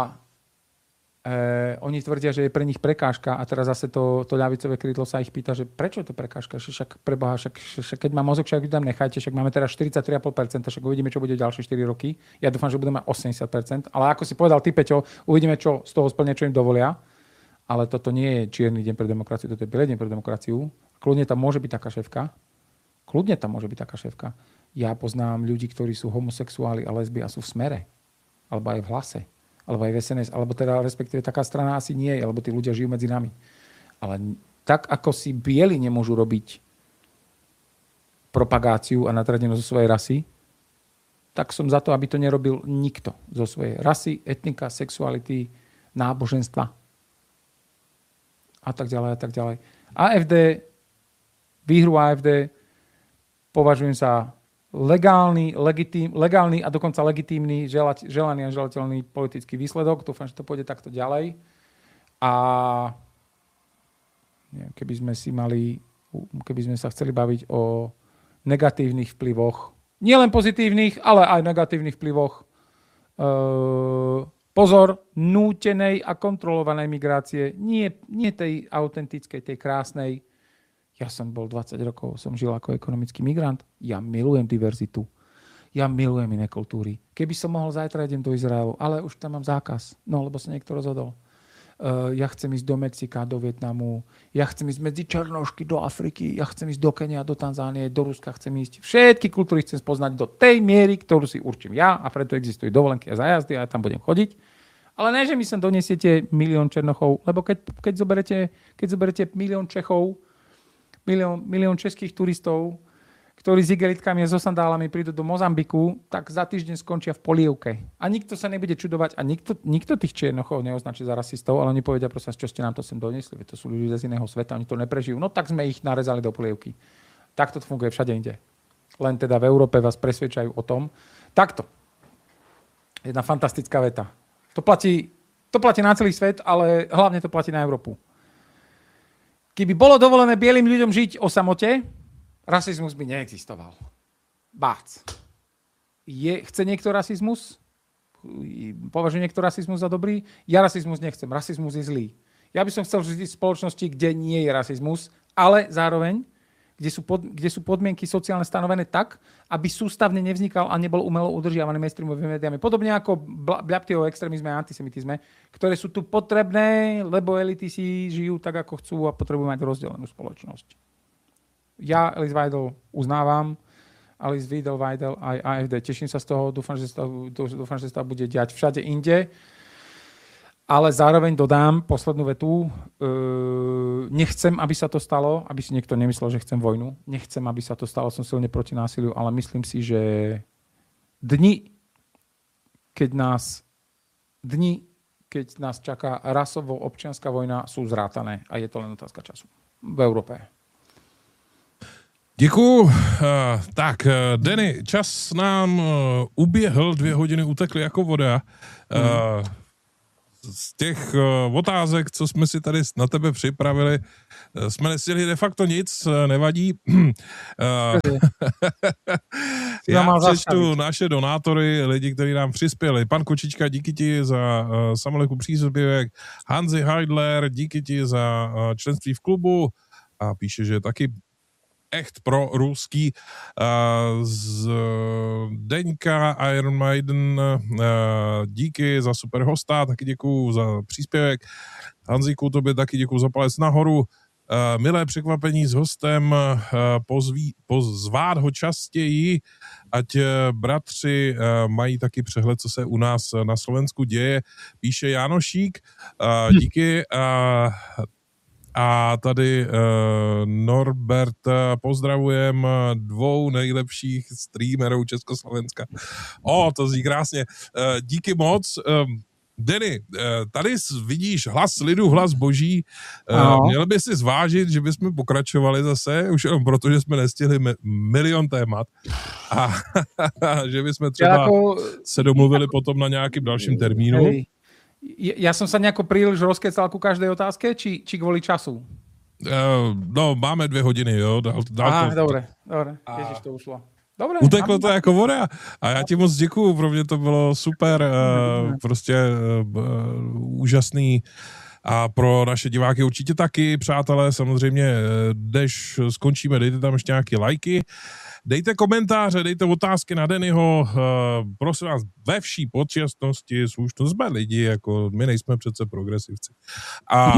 e, oni tvrdia, že je pre nich prekážka a teraz zase to, to ľavicové krídlo sa ich pýta, že prečo je to prekážka? Však preboha, však, však keď má mozog, však ju tam nechajte, však máme teraz štyridsaťtri celá päť percenta, však uvidíme, čo bude ďalšie štyri roky. Ja dúfam, že budeme mať osemdesiat percent, ale ako si povedal ty, Peťo, uvidíme, čo z toho splne, čo im dovolia. Ale toto nie je čierny deň pre demokraciu, toto je bielý deň pre demokraciu. Kľudne tam môže byť taká šéfka. Kľudne tam môže byť taká šéfka. Ja poznám ľudí, ktorí sú homosexuáli a lesby a sú v Smere. Alebo aj v Hlase. Alebo aj v es en es. Alebo teda respektíve taká strana asi nie je, lebo tí ľudia žijú medzi nami. Ale tak, ako si bieli nemôžu robiť propagáciu a nadradenosť zo svojej rasy, tak som za to, aby to nerobil nikto zo svojej rasy, etnika, sexuality, náboženstva a tak ďalej a tak ďalej. á ef dé, výhru á ef dé považujem za legálny, legitím, legálny a dokonca legitímny, želať, želaný a želateľný politický výsledok. Dúfam, že to pôjde takto ďalej. A neviem, keby sme si mali, keby sme sa chceli baviť o negatívnych vplyvoch, nielen pozitívnych, ale aj negatívnych vplyvoch uh, pozor, nútenej a kontrolovanej migrácie, nie, nie tej autentickej, tej krásnej. Ja som bol dvadsať rokov, som žil ako ekonomický migrant. Ja milujem diverzitu. Ja milujem iné kultúry. Keby som mohol, zajtra idem do Izraelu, ale už tam mám zákaz. No, lebo sa niekto rozhodol. Uh, ja chcem ísť do Mexika, do Vietnamu. Ja chcem ísť medzi Černošky do Afriky. Ja chcem ísť do Kenia, do Tanzánie, do Ruska. Chcem ísť. Všetky kultúry chcem spoznať do tej miery, ktorú si určím ja a preto existujú dovolenky a zájazdy a ja tam budem chodiť. Ale ne, že mi sem donesiete milión Černochov, lebo keď, keď, zoberete, keď zoberete milión Čechov, milión, milión českých turistov, ktorí s igelitkami a so sandálami prídu do Mozambiku, tak za týždeň skončia v polievke. A nikto sa nebude čudovať a nikto, nikto tých Černochov neoznačí za rasistov, ale oni povedia, prosím, čo ste nám to sem doniesli, to sú ľudia z iného sveta, oni to neprežijú. No tak sme ich narezali do polievky. Takto to funguje všade inde. Len teda v Európe vás presvedčajú o tom. Takto. Jedna fantastická veta. To platí, to platí na celý svet, ale hlavne to platí na Európu. Keby bolo dovolené bielým ľuďom žiť o samote, rasizmus by neexistoval. Bác. Je, chce niekto rasizmus? Považuje niekto rasizmus za dobrý? Ja rasizmus nechcem. Rasizmus je zlý. Ja by som chcel žiť v spoločnosti, kde nie je rasizmus, ale zároveň kde sú, pod, kde sú podmienky sociálne stanovené tak, aby sústavne nevznikal a nebol umelo udržiavaný mainstreamovými médiami. Podobne ako bľapty o extrémizme a antisemitizme, ktoré sú tu potrebné, lebo elity si žijú tak, ako chcú a potrebujú mať rozdelenú spoločnosť. Ja Alice Weidel uznávam, Alice Weidel, Weidel aj á ef dé. Teším sa z toho, dúfam, že sa, dúfam, že sa to bude diať všade inde. Ale zároveň dodám poslednú vetu. Nechcem, aby sa to stalo, aby si niekto nemyslel, že chcem vojnu. Nechcem, aby sa to stalo, som silne proti násiliu, ale myslím si, že dni, keď nás, dni, keď nás čaká rasovo-občianská vojna, sú zrátané a je to len otázka času v Európe. Děkuju. Uh, tak, uh, Denny, čas nám uh, uběhl, dvě hodiny utekly jako voda. Uh, z těch uh, otázek, co jsme si tady na tebe připravili, uh, jsme nestihli de facto nic, uh, nevadí. Uh, já přečtu naše donátory, lidi, kteří nám přispěli. Pan Kočička, díky ti za uh, samoleku příspěvek. Hanzi Heidler, díky ti za uh, členství v klubu. A píše, že taky echt pro ruský uh, z Deňka Iron Maiden, uh, díky za super hosta, taky děkuju za příspěvek. Hanzíku, tobě taky děkuju za palec nahoru. Uh, milé překvapení s hostem, uh, pozví, pozvát ho častěji, ať uh, bratři uh, mají taky přehled, co se u nás na Slovensku děje, píše Jánošík. Uh, díky. Uh, A tady uh, Norbert, pozdravujem dvou nejlepších streamerů Československa. O, to zní krásně. Uh, díky moc. Um, Denny, uh, tady vidíš hlas lidu, hlas boží. Uh, no. Měl by si zvážit, že bychom pokračovali zase, už jenom proto, že jsme nestihli mi- milion témat. A že bychom třeba jako, se domluvili jako, potom na nějakým dalším termínu. Hej. Ja som sa nejako príliš rozkecal ku každej otázke, či, či kvôli času? Uh, no, máme dvě hodiny, jo. Dál, dál Á, to... dobre, dobre. A... Ježiš, to ušlo. Dobre. Uteklo to jako voda. A já ti moc děkuju, pro mě to bylo super, uh, prostě uh, úžasný. A pro naše diváky určitě taky, přátelé, samozřejmě, než skončíme, dejte tam ještě nějaké lajky. Dejte komentáře, dejte otázky na Dennyho, uh, prosím vás, ve vší podčastnosti, slušnost, jsme lidi, jako my nejsme přece progresivci. A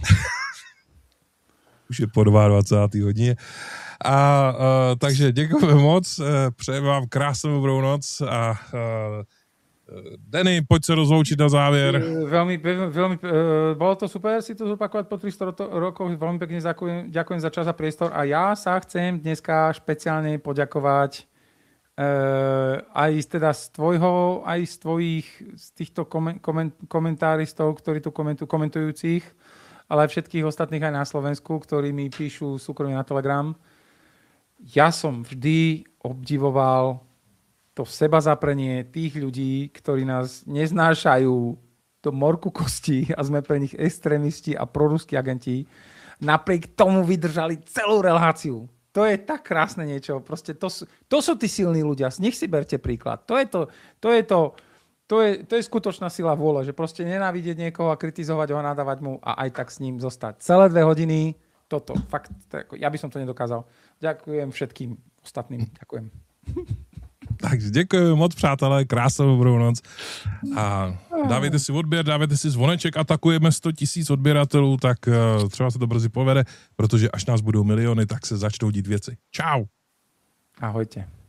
už je po dvacáté druhé hodině. A uh, takže děkujeme moc, uh, přejeme vám krásnou dobrou noc a uh, Denny, pojď se rozloučit na závěr. Veľmi, veľmi, uh, bolo to super si to zopakovať po tristo rokoch. Veľmi pekne ďakujem, ďakujem za čas a priestor. A ja sa chcem dneska špeciálne poďakovať uh, aj teda z tvojho, aj z tvojich, z týchto komen, komen, komentáristov, ktorí tu komentujú, komentujúcich, ale aj všetkých ostatných aj na Slovensku, ktorí mi píšu súkromne na Telegram. Ja som vždy obdivoval to seba zaprenie tých ľudí, ktorí nás neznášajú do morku kosti a sme pre nich extrémisti a proruskí agenti, napriek tomu vydržali celú reláciu. To je tak krásne niečo. Proste to, to sú tí silní ľudia. Z nich si berte príklad. To je to, to je to, to je, to je skutočná sila vôle, že proste nenávidieť niekoho a kritizovať ho a nadávať mu a aj tak s ním zostať. Celé dve hodiny toto. Fakt, to, ja by som to nedokázal. Ďakujem všetkým ostatným. Ďakujem. Takže děkuji moc, přátelé, krásnou dobrou noc. A dávejte si odběr, dávejte si zvoneček, atakujeme sto tisíc odběratelů, tak uh, třeba se to brzy povede, protože až nás budou miliony, tak se začnou dít věci. Čau. Ahojte.